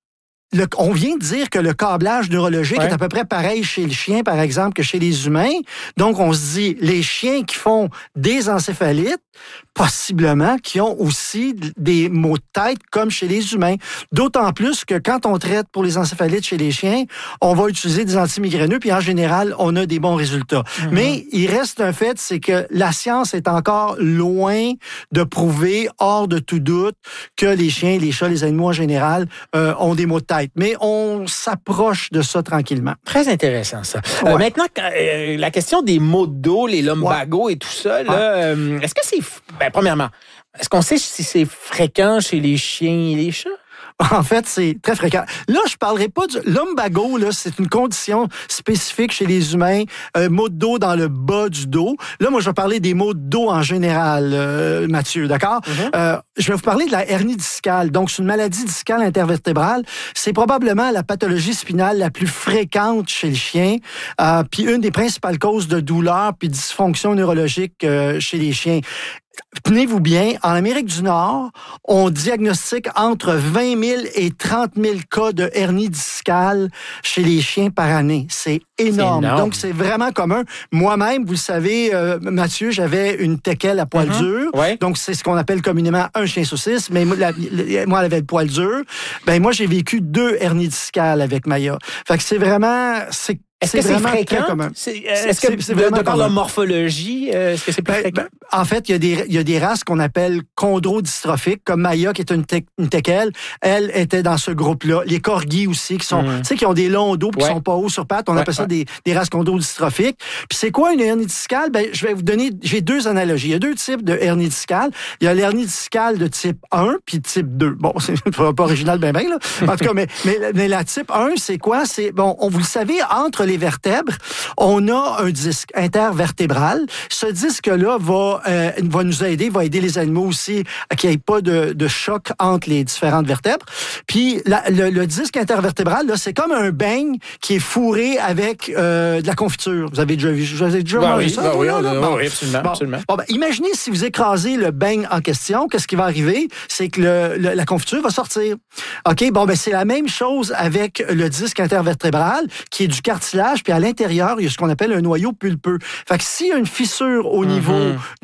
on vient de dire que le câblage neurologique est à peu près pareil chez le chien, par exemple, que chez les humains. Donc, on se dit, les chiens qui font des encéphalites, possiblement, qui ont aussi des maux de tête comme chez les humains. D'autant plus que quand on traite pour les encéphalites chez les chiens, on va utiliser des antimigraineux, puis en général, on a des bons résultats. Mais il reste un fait, c'est que la science est encore loin de prouver, hors de tout doute, que les chiens, les chats, les animaux en général ont des maux de tête. Mais on s'approche de ça tranquillement. Très intéressant, ça. Maintenant, la question des maux de dos, les lumbagos et tout ça, là, est-ce que c'est... premièrement, est-ce qu'on sait si c'est fréquent chez les chiens et les chats? En fait, c'est très fréquent. Là, je parlerai pas du lumbago, là, c'est une condition spécifique chez les humains, maux de dos dans le bas du dos. Là, moi, je vais parler des maux de dos en général, Mathieu, d'accord? Je vais vous parler de la hernie discale. Donc, c'est une maladie discale intervertébrale. C'est probablement la pathologie spinale la plus fréquente chez le chien, puis une des principales causes de douleur puis dysfonction neurologique chez les chiens. Tenez-vous bien, en Amérique du Nord, on diagnostique entre 20 000 et 30 000 cas de hernie discale chez les chiens par année. C'est énorme. Donc, c'est vraiment commun. Moi-même, vous le savez, Mathieu, j'avais une téquelle à poil dur. Donc, c'est ce qu'on appelle communément un chien saucisse. Mais moi, elle avait le poil dur. Ben, moi, j'ai vécu 2 hernies discales avec Maya. Fait que c'est vraiment... Est-ce que c'est fréquent? Est-ce que c'est vraiment par la morphologie, est-ce que c'est plus fréquent? En fait, il y a des races qu'on appelle chondrodystrophiques, comme Maya, qui est une téquelle. Elle était dans ce groupe-là. Les corgis aussi, qui sont, tu sais, qui ont des longs dos, qui sont pas hauts sur pattes. On appelle ça des races chondrodystrophiques. Puis c'est quoi une hernie discale? Ben, je vais vous donner, j'ai 2 analogies. Il y a 2 types de hernie discale. Il y a l'hernie discale de type 1 puis type 2. Bon, c'est pas original ben là. En tout cas, mais la type 1, c'est quoi? C'est, bon, vous le savez, entre les vertèbres, on a un disque intervertébral. Ce disque-là va nous aider, va aider les animaux aussi à qu'il n'y ait pas de choc entre les différentes vertèbres. Puis le disque intervertébral, là, c'est comme un beigne qui est fourré avec de la confiture. Vous avez déjà vu ça? Oui, absolument. Bon, imaginez si vous écrasez le beigne en question, qu'est-ce qui va arriver? C'est que la confiture va sortir. OK? Bon, c'est la même chose avec le disque intervertébral qui est du cartilage, puis à l'intérieur, il y a ce qu'on appelle un noyau pulpeux. Fait que s'il y a une fissure au niveau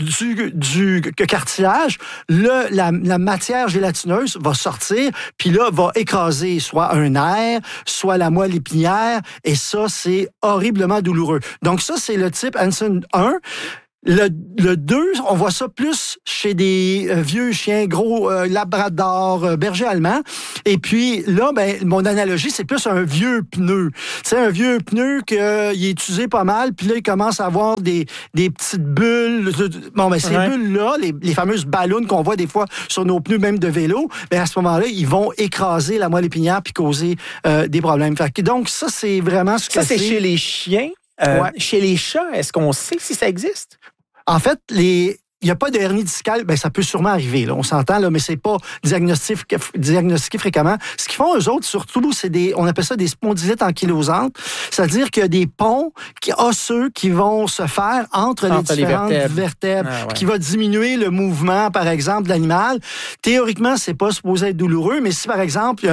du cartilage, la matière gélatineuse va sortir, puis là, va écraser soit un nerf, soit la moelle épinière, et ça, c'est horriblement douloureux. Donc ça, c'est le type Hansen 1. Le 2, on voit ça plus chez des vieux chiens, gros labrador, berger allemand. Et puis là, mon analogie, c'est plus un vieux pneu. C'est un vieux pneu qui est utilisé pas mal, puis là, il commence à avoir des petites bulles. Ces bulles-là, les fameuses ballons qu'on voit des fois sur nos pneus, même de vélo, à ce moment-là, ils vont écraser la moelle épinière puis causer des problèmes. Donc, ça, c'est vraiment ce que c'est. Ça, c'est chez les chiens. Chez les chats, est-ce qu'on sait si ça existe? En fait, il n'y a pas de hernie discale, ça peut sûrement arriver, là, on s'entend, là, mais c'est pas diagnostiqué fréquemment. Ce qu'ils font, eux autres, surtout, on appelle ça des spondylites ankylosantes, c'est-à-dire qu'il y a des ponts osseux qui vont se faire entre les différentes vertèbres, qui va diminuer le mouvement, par exemple, de l'animal. Théoriquement, c'est pas supposé être douloureux, mais si, par exemple,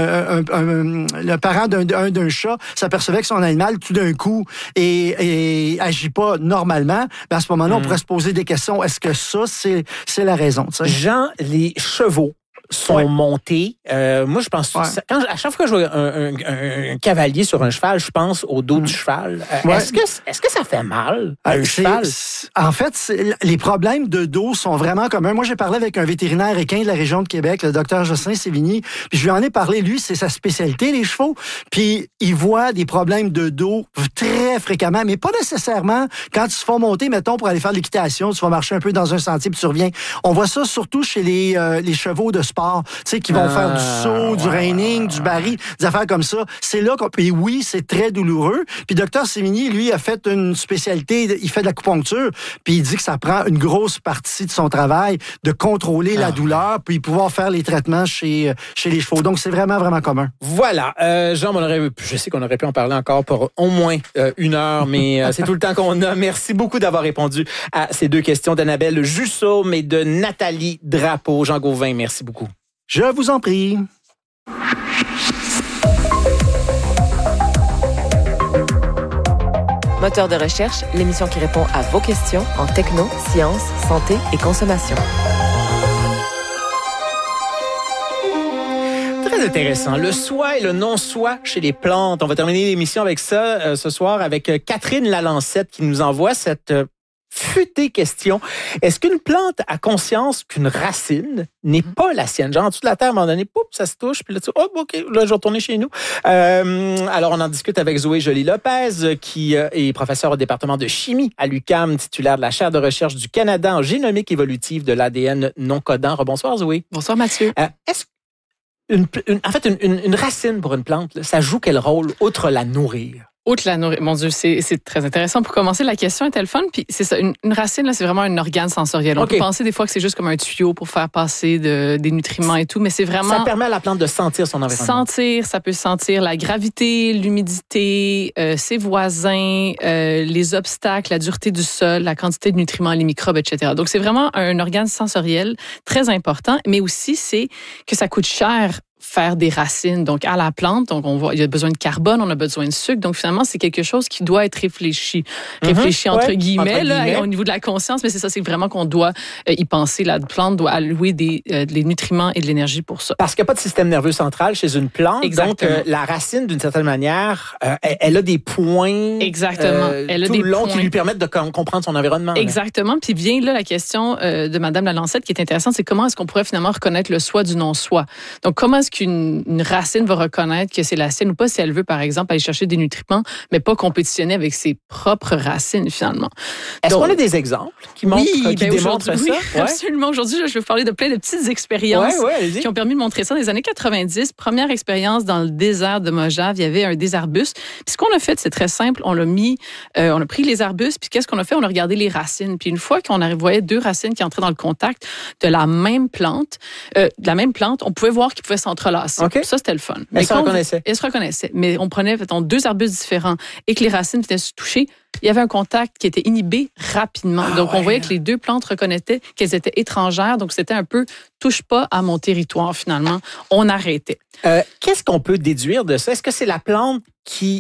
le parent d'un chat s'apercevait que son animal, tout d'un coup, et agit pas normalement, à ce moment-là, on pourrait se poser des questions. Est-ce que ça, c'est la raison. T'sais. Jean, les chevaux sont montés. Moi, je pense... À chaque fois que je vois un cavalier sur un cheval, je pense au dos du cheval. Est-ce que ça fait mal, un cheval? En fait, les problèmes de dos sont vraiment communs. Moi, j'ai parlé avec un vétérinaire équin de la région de Québec, le docteur Jocelyn Sévigny, puis je lui en ai parlé. Lui, c'est sa spécialité, les chevaux. Puis il voit des problèmes de dos très fréquemment, mais pas nécessairement quand ils se font monter, mettons, pour aller faire de l'équitation, tu vas marcher un peu dans un sentier, puis tu reviens. On voit ça surtout chez les chevaux de sport, tu sais, qui vont faire du saut, du reining, du baril, des affaires comme ça. C'est là et oui, c'est très douloureux. Puis Dr Sévigny, lui, a fait une spécialité, il fait de l'acupuncture, puis il dit que ça prend une grosse partie de son travail de contrôler la douleur, puis pouvoir faire les traitements chez les chevaux. Donc, c'est vraiment, vraiment commun. Voilà. Jean, je sais qu'on aurait pu en parler encore pour au moins 1 heure, mais c'est tout le temps qu'on a. Merci beaucoup d'avoir répondu à ces 2 questions d'Annabelle Jussaume et de Nathalie Drapeau. Jean Gauvin, merci beaucoup. Je vous en prie. Moteur de recherche, l'émission qui répond à vos questions en techno, sciences, santé et consommation. Très intéressant. Le soi et le non-soi chez les plantes. On va terminer l'émission avec ça ce soir avec Catherine Lalancette qui nous envoie cette futée question. Est-ce qu'une plante a conscience qu'une racine n'est pas la sienne? Genre, en dessous de la terre, à un moment donné, poup, ça se touche, puis là, OK, là, je vais retourner chez nous. Alors, on en discute avec Zoé Joly-Lopez, qui est professeure au département de chimie à l'UQAM, titulaire de la chaire de recherche du Canada en génomique évolutive de l'ADN non codant. Rebonsoir, Zoé. Bonsoir, Mathieu. Est-ce une racine pour une plante, là, ça joue quel rôle, outre la nourrir? Outre la nourriture, mon Dieu, c'est très intéressant. Pour commencer, la question est-elle fun? Puis c'est ça, une racine, là, c'est vraiment un organe sensoriel. On peut penser des fois que c'est juste comme un tuyau pour faire passer des nutriments et tout, mais c'est vraiment... Ça permet à la plante de sentir son environnement. Ça peut sentir la gravité, l'humidité, ses voisins, les obstacles, la dureté du sol, la quantité de nutriments, les microbes, etc. Donc, c'est vraiment un organe sensoriel très important, mais aussi, c'est que ça coûte cher faire des racines, donc à la plante. Donc, on voit, il y a besoin de carbone, on a besoin de sucre. Donc, finalement, c'est quelque chose qui doit être réfléchi. Réfléchi entre guillemets, là, au niveau de la conscience, mais c'est ça, c'est vraiment qu'on doit y penser. La plante doit allouer des nutriments et de l'énergie pour ça. Parce qu'il n'y a pas de système nerveux central chez une plante. Exactement. Donc, la racine, d'une certaine manière, elle a des points Exactement. Elle a tout des le long points qui lui permettent de comprendre son environnement. Exactement. Là. Puis vient là la question de Madame Lalancette qui est intéressante, c'est comment est-ce qu'on pourrait finalement reconnaître le soi du non-soi? Donc, comment est-ce qu'une racine va reconnaître que c'est la sienne ou pas si elle veut, par exemple, aller chercher des nutriments, mais pas compétitionner avec ses propres racines, finalement. Est-ce qu'on a des exemples qui démontrent ça? Oui, absolument. Aujourd'hui, je vais vous parler de plein de petites expériences qui ont permis de montrer ça. Dans les années 90, première expérience dans le désert de Mojave, il y avait un désarbus. Puis ce qu'on a fait, c'est très simple. On a pris les arbustes, puis qu'est-ce qu'on a fait? On a regardé les racines. Puis une fois qu'on voyait 2 racines qui entraient dans le contact de la même plante, on pouvait voir qu'ils pouvaient s'entrelacer. Okay. Ça, c'était le fun. Elles se reconnaissaient. Elles se reconnaissaient. Mais on prenait, mettons, 2 arbustes différents et que les racines venaient se toucher. Il y avait un contact qui était inhibé rapidement. Donc, on voyait que les 2 plantes reconnaissaient qu'elles étaient étrangères. Donc, c'était un peu « touche pas à mon territoire », finalement. On arrêtait. Qu'est-ce qu'on peut déduire de ça? Est-ce que c'est la plante qui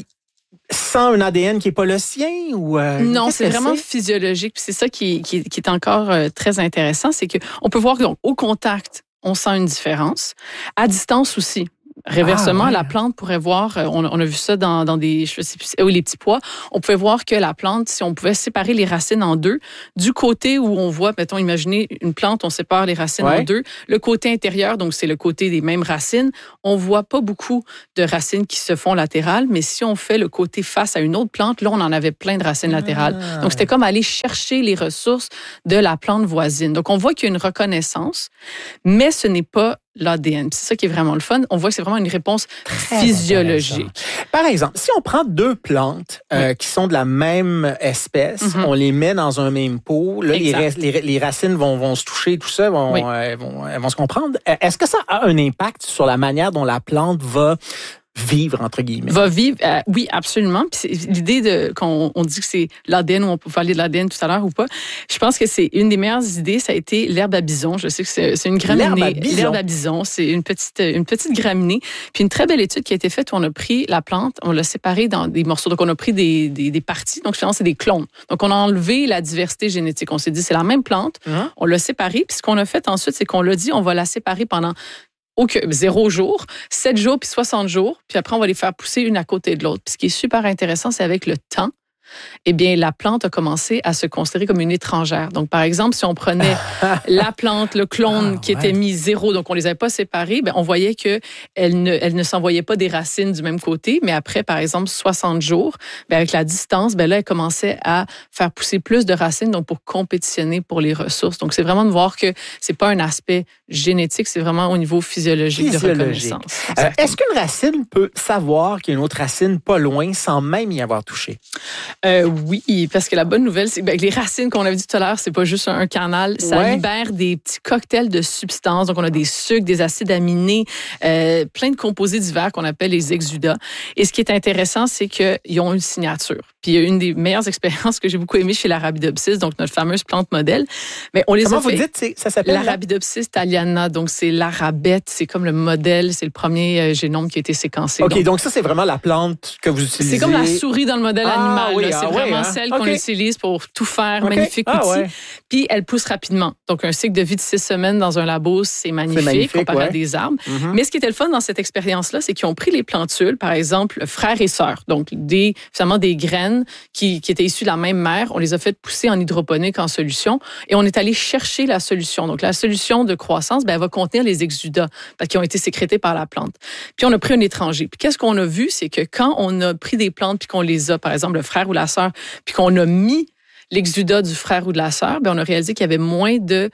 sans un ADN qui n'est pas le sien? Ou, non, c'est vraiment physiologique. Puis c'est ça qui est encore très intéressant, c'est qu'on peut voir qu'au contact, on sent une différence. À distance aussi. Réversement, la plante pourrait voir, on a vu ça dans des, je sais plus, les petits pois, on pouvait voir que la plante, si on pouvait séparer les racines en deux, du côté où on voit, mettons, imaginez une plante, on sépare les racines en deux, le côté intérieur, donc c'est le côté des mêmes racines, on voit pas beaucoup de racines qui se font latérales, mais si on fait le côté face à une autre plante, là, on en avait plein de racines latérales. Donc, c'était comme aller chercher les ressources de la plante voisine. Donc, on voit qu'il y a une reconnaissance, mais ce n'est pas l'ADN. C'est ça qui est vraiment le fun. On voit que c'est vraiment une réponse physiologique. Par exemple, si on prend deux plantes qui sont de la même espèce, on les met dans un même pot, là, les racines vont se toucher, tout ça, elles vont se comprendre. Est-ce que ça a un impact sur la manière dont la plante va vivre, entre guillemets? Va vivre, oui, absolument. Puis l'idée qu'on dit que c'est l'ADN, ou on peut parler de l'ADN tout à l'heure ou pas, je pense que c'est une des meilleures idées, ça a été l'herbe à bison. Je sais que c'est une graminée. L'herbe à bison, c'est une petite graminée. Puis une très belle étude qui a été faite où on a pris la plante, on l'a séparée dans des morceaux. Donc, on a pris des parties. Donc, finalement, c'est des clones. Donc, on a enlevé la diversité génétique. On s'est dit, c'est la même plante. On l'a séparée. Puis ce qu'on a fait ensuite, c'est qu'on l'a dit, on va la séparer pendant 0 jours, 7 jours, puis 60 jours. Puis après, on va les faire pousser une à côté de l'autre. Puis ce qui est super intéressant, c'est avec le temps, eh bien, la plante a commencé à se considérer comme une étrangère. Donc, par exemple, si on prenait la plante, le clone qui était mis 0, donc on les avait pas séparés, bien, on voyait qu'elle ne s'envoyait pas des racines du même côté, mais après, par exemple, 60 jours, bien, avec la distance, bien, là, elle commençait à faire pousser plus de racines, donc pour compétitionner pour les ressources. Donc, c'est vraiment de voir que c'est pas un aspect génétique, c'est vraiment au niveau physiologique. De reconnaissance. Est-ce qu'une racine peut savoir qu'il y a une autre racine pas loin sans même y avoir touché? Oui, parce que la bonne nouvelle, c'est que les racines qu'on avait dit tout à l'heure, c'est pas juste un canal, ça libère des petits cocktails de substances. Donc, on a des sucres, des acides aminés, plein de composés divers qu'on appelle les exudats. Et ce qui est intéressant, c'est qu'ils ont une signature. Puis, il y a une des meilleures expériences que j'ai beaucoup aimées chez l'Arabidopsis, donc notre fameuse plante modèle. Mais on les Comment a fait. vous dites, ça s'appelle? L'Arabidopsis thaliana, donc c'est l'arabette, c'est comme le modèle, c'est le premier génome qui a été séquencé. OK, donc ça, c'est vraiment la plante que vous utilisez. C'est comme la souris dans le modèle animal. Oui, c'est vraiment celle qu'on utilise pour tout faire, magnifique outil. Puis elle pousse rapidement. Donc un cycle de vie de 6 semaines dans un labo, c'est magnifique comparé à des arbres. Mais ce qui était le fun dans cette expérience-là, c'est qu'ils ont pris les plantules, par exemple, frères et sœurs, donc finalement des graines qui étaient issues de la même mère. On les a fait pousser en hydroponique, en solution, et on est allé chercher la solution. Donc la solution de croissance, elle va contenir les exudats qui ont été sécrétés par la plante. Puis on a pris un étranger. Puis qu'est-ce qu'on a vu, c'est que quand on a pris des plantes puis qu'on les a, par exemple, le frère ou la sœur, puis qu'on a mis l'exudat du frère ou de la sœur, bien, on a réalisé qu'il y avait moins de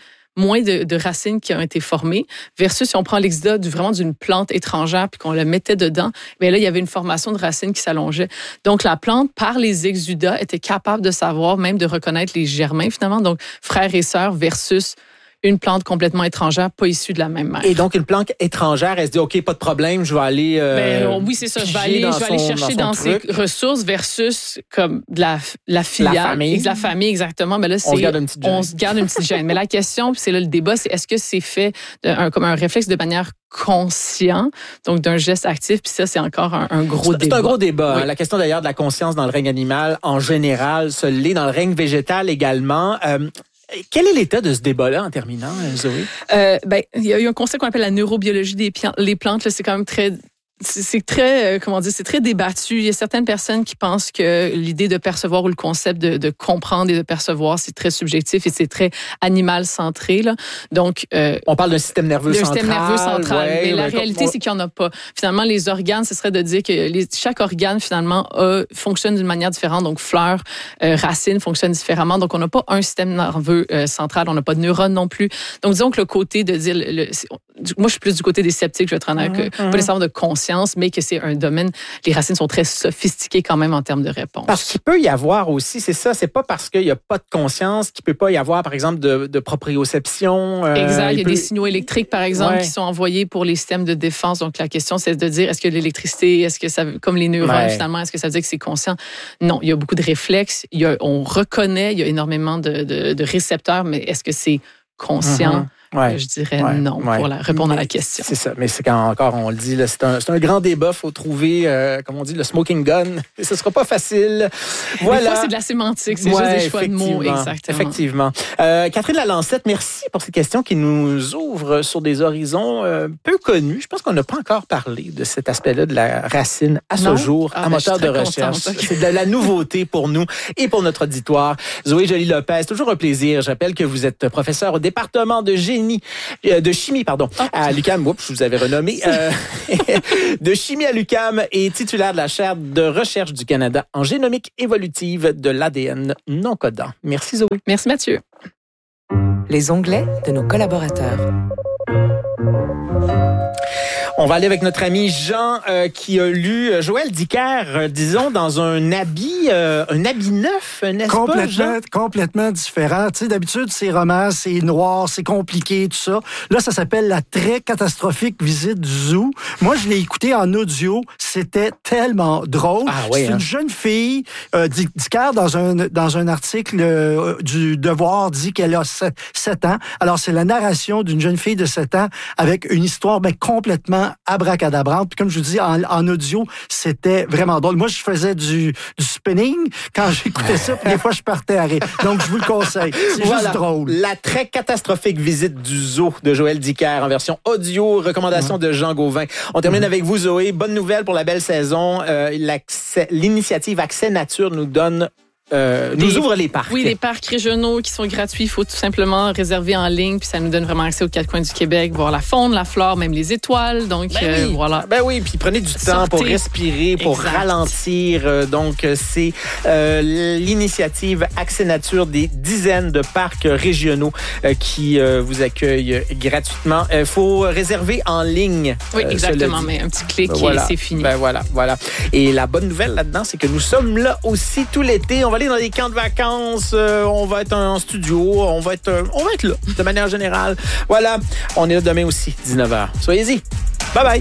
racines qui ont été formées, versus si on prend l'exudat vraiment d'une plante étrangère puis qu'on le mettait dedans, bien là, il y avait une formation de racines qui s'allongeait. Donc, la plante, par les exudats, était capable de savoir, même de reconnaître les germains, finalement, donc frères et sœurs versus une plante complètement étrangère, pas issue de la même mère. Et donc, une plante étrangère, elle se dit, OK, pas de problème, je vais aller... oui, c'est ça. Je vais aller chercher dans ses ressources versus comme de la filiale. La famille, exactement. Mais là, on se garde une petite gêne. Mais la question, c'est là le débat, c'est est-ce que c'est fait comme un réflexe de manière conscient, donc d'un geste actif, puis ça, c'est encore un gros débat. C'est un gros débat. Oui. La question d'ailleurs de la conscience dans le règne animal, en général, se l'est dans le règne végétal également. Quel est l'état de ce débat-là en terminant, Zoé? Il y a eu un concept qu'on appelle la neurobiologie des plantes. Là, c'est quand même très... C'est très, c'est très débattu. Il y a certaines personnes qui pensent que l'idée de percevoir ou le concept de comprendre et de percevoir, c'est très subjectif et c'est très animal centré, là. Donc, on parle d'un système nerveux central. Système nerveux central. Mais la réalité, c'est qu'il n'y en a pas. Finalement, les organes, ce serait de dire que chaque organe, finalement, fonctionne d'une manière différente. Donc, fleurs, racines fonctionnent différemment. Donc, on n'a pas un système nerveux central. On n'a pas de neurones non plus. Donc, disons que le côté de dire, moi, je suis plus du côté des sceptiques, je vais être honnête, pas nécessairement de conscience, mais que c'est un domaine, les racines sont très sophistiquées quand même en termes de réponse. Parce qu'il peut y avoir aussi, c'est ça, c'est pas parce qu'il n'y a pas de conscience qu'il peut pas y avoir, par exemple, de proprioception. Exact, il y a des signaux électriques, par exemple, qui sont envoyés pour les systèmes de défense. Donc, la question, c'est de dire, est-ce que l'électricité, est-ce que ça, comme les neurones, finalement, est-ce que ça veut dire que c'est conscient? Non, il y a beaucoup de réflexes, on reconnaît, il y a énormément de récepteurs, mais est-ce que c'est conscient? je dirais non pour répondre à la question. C'est ça, mais c'est quand encore, on le dit, là, c'est un grand débat. Il faut trouver, comme on dit, le smoking gun. Et ce ne sera pas facile. Voilà. Des fois, c'est de la sémantique, c'est juste des choix de mots. Exactement. Effectivement. Catherine Lalancette, merci pour cette question qui nous ouvre sur des horizons peu connus. Je pense qu'on n'a pas encore parlé de cet aspect-là de la racine à ce jour en moteur de recherche. C'est de la nouveauté pour nous et pour notre auditoire. Zoé Joly-Lopez, toujours un plaisir. Je rappelle que vous êtes professeur au département de chimie, à l'UQAM. Oups, je vous avais renommé. De chimie à l'UQAM et titulaire de la chaire de recherche du Canada en génomique évolutive de l'ADN non codant. Merci Zoé. Merci Mathieu. Les onglets de nos collaborateurs. On va aller avec notre ami Jean qui a lu Joël Dicker, disons, dans un habit neuf, n'est-ce pas, Jean? Complètement différent. Tu sais, d'habitude, c'est romans, c'est noir, c'est compliqué, tout ça. Là, ça s'appelle La très catastrophique visite du zoo. Moi, je l'ai écouté en audio. C'était tellement drôle. Ah, oui, c'est une jeune fille. Dicker, dans un article du Devoir, dit qu'elle a 7 ans. Alors, c'est la narration d'une jeune fille de 7 ans avec une histoire complètement abracadabrante. Puis comme je vous dis, en audio, c'était vraiment drôle. Moi, je faisais du spinning quand j'écoutais ça, puis des fois, je partais à rire. Donc, je vous le conseille. C'est juste drôle. La très catastrophique visite du zoo de Joël Dicker en version audio, recommandation de Jean Gauvin. On termine avec vous, Zoé. Bonne nouvelle pour la belle saison. L'initiative Accès Nature nous donne nous ouvre les parcs. Oui, les parcs régionaux qui sont gratuits. Il faut tout simplement réserver en ligne, puis ça nous donne vraiment accès aux 4 coins du Québec, voir la faune, la flore, même les étoiles. Donc, voilà. Ben oui, puis prenez du temps pour respirer, pour ralentir. Donc, c'est l'initiative Accès Nature des dizaines de parcs régionaux qui vous accueillent gratuitement. Il faut réserver en ligne. Oui, exactement, mais un petit clic et c'est fini. Ben voilà. Et la bonne nouvelle là-dedans, c'est que nous sommes là aussi tout l'été. On va aller dans des camps de vacances, on va être en studio, on va être là, de manière générale. Voilà, on est là demain aussi, 19h. Soyez-y. Bye-bye.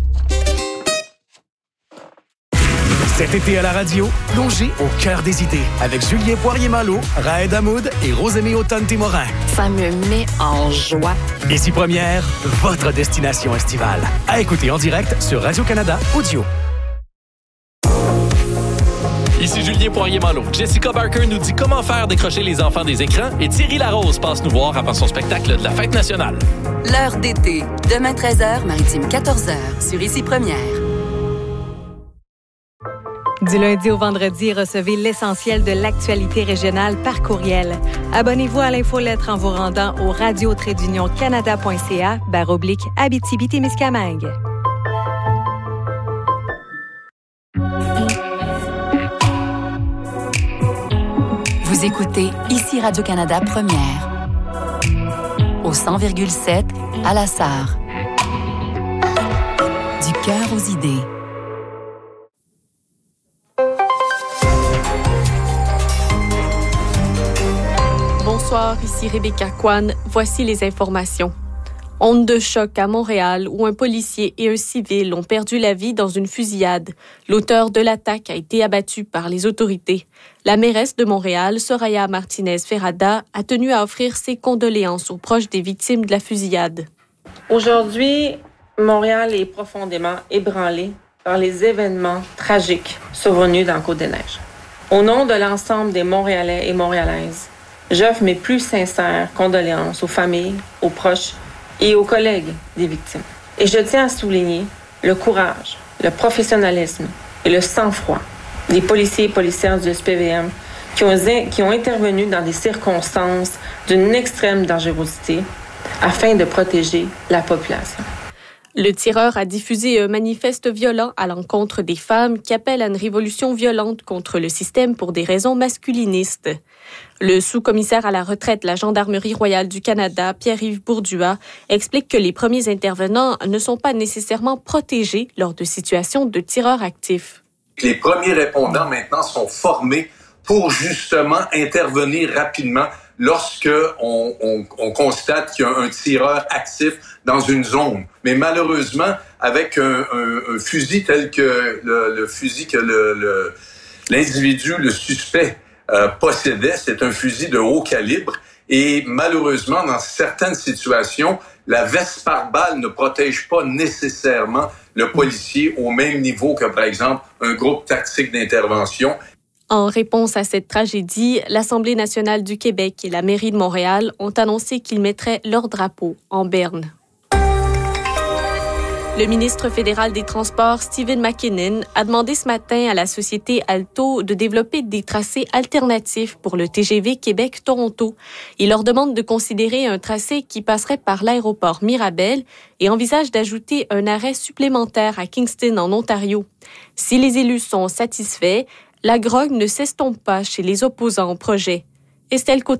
Cet été à la radio, plongez au cœur des idées avec Julien Poirier-Malo, Raed Hamoud et Rosémie Autonne-Témorin. Ça me met en joie. Ici Première, votre destination estivale. À écouter en direct sur Radio-Canada Audio. Ici Julien Poirier-Malo. Jessica Barker nous dit comment faire décrocher les enfants des écrans et Thierry Larose passe nous voir avant son spectacle de la Fête nationale. L'heure d'été, demain 13h, Maritime 14h, sur Ici Première. Du lundi au vendredi, recevez l'essentiel de l'actualité régionale par courriel. Abonnez-vous à l'infolettre en vous rendant au radio-canada.ca/Abitibi-Témiscamingue. Vous écoutez Ici Radio-Canada Première. Au 100,7 à la Sarre. Du cœur aux idées. Bonsoir, ici Rebecca Kwan. Voici les informations. Onde de choc à Montréal où un policier et un civil ont perdu la vie dans une fusillade. L'auteur de l'attaque a été abattu par les autorités. La mairesse de Montréal, Soraya Martinez-Ferrada, a tenu à offrir ses condoléances aux proches des victimes de la fusillade. Aujourd'hui, Montréal est profondément ébranlé par les événements tragiques survenus dans Côte-des-Neiges. Au nom de l'ensemble des Montréalais et Montréalaises, j'offre mes plus sincères condoléances aux familles, aux proches et aux collègues des victimes. Et je tiens à souligner le courage, le professionnalisme et le sang-froid des policiers et policières du SPVM qui ont intervenu dans des circonstances d'une extrême dangerosité afin de protéger la population. Le tireur a diffusé un manifeste violent à l'encontre des femmes qui appelle à une révolution violente contre le système pour des raisons masculinistes. Le sous-commissaire à la retraite de la Gendarmerie royale du Canada, Pierre-Yves Bourdua, explique que les premiers intervenants ne sont pas nécessairement protégés lors de situations de tireurs actifs. Les premiers répondants maintenant sont formés pour justement intervenir rapidement lorsque on constate qu'il y a un tireur actif dans une zone. Mais malheureusement, avec un fusil tel que le fusil que l'individu, le suspect, possédait, c'est un fusil de haut calibre Et malheureusement, dans certaines situations, la veste par balle ne protège pas nécessairement le policier au même niveau que, par exemple, un groupe tactique d'intervention. En réponse à cette tragédie, l'Assemblée nationale du Québec et la mairie de Montréal ont annoncé qu'ils mettraient leur drapeau en berne. Le ministre fédéral des Transports, Stephen McKinnon, a demandé ce matin à la société Alto de développer des tracés alternatifs pour le TGV Québec-Toronto. Il leur demande de considérer un tracé qui passerait par l'aéroport Mirabel et envisage d'ajouter un arrêt supplémentaire à Kingston, en Ontario. Si les élus sont satisfaits, la grogne ne s'estompe pas chez les opposants au projet. Estelle Côté.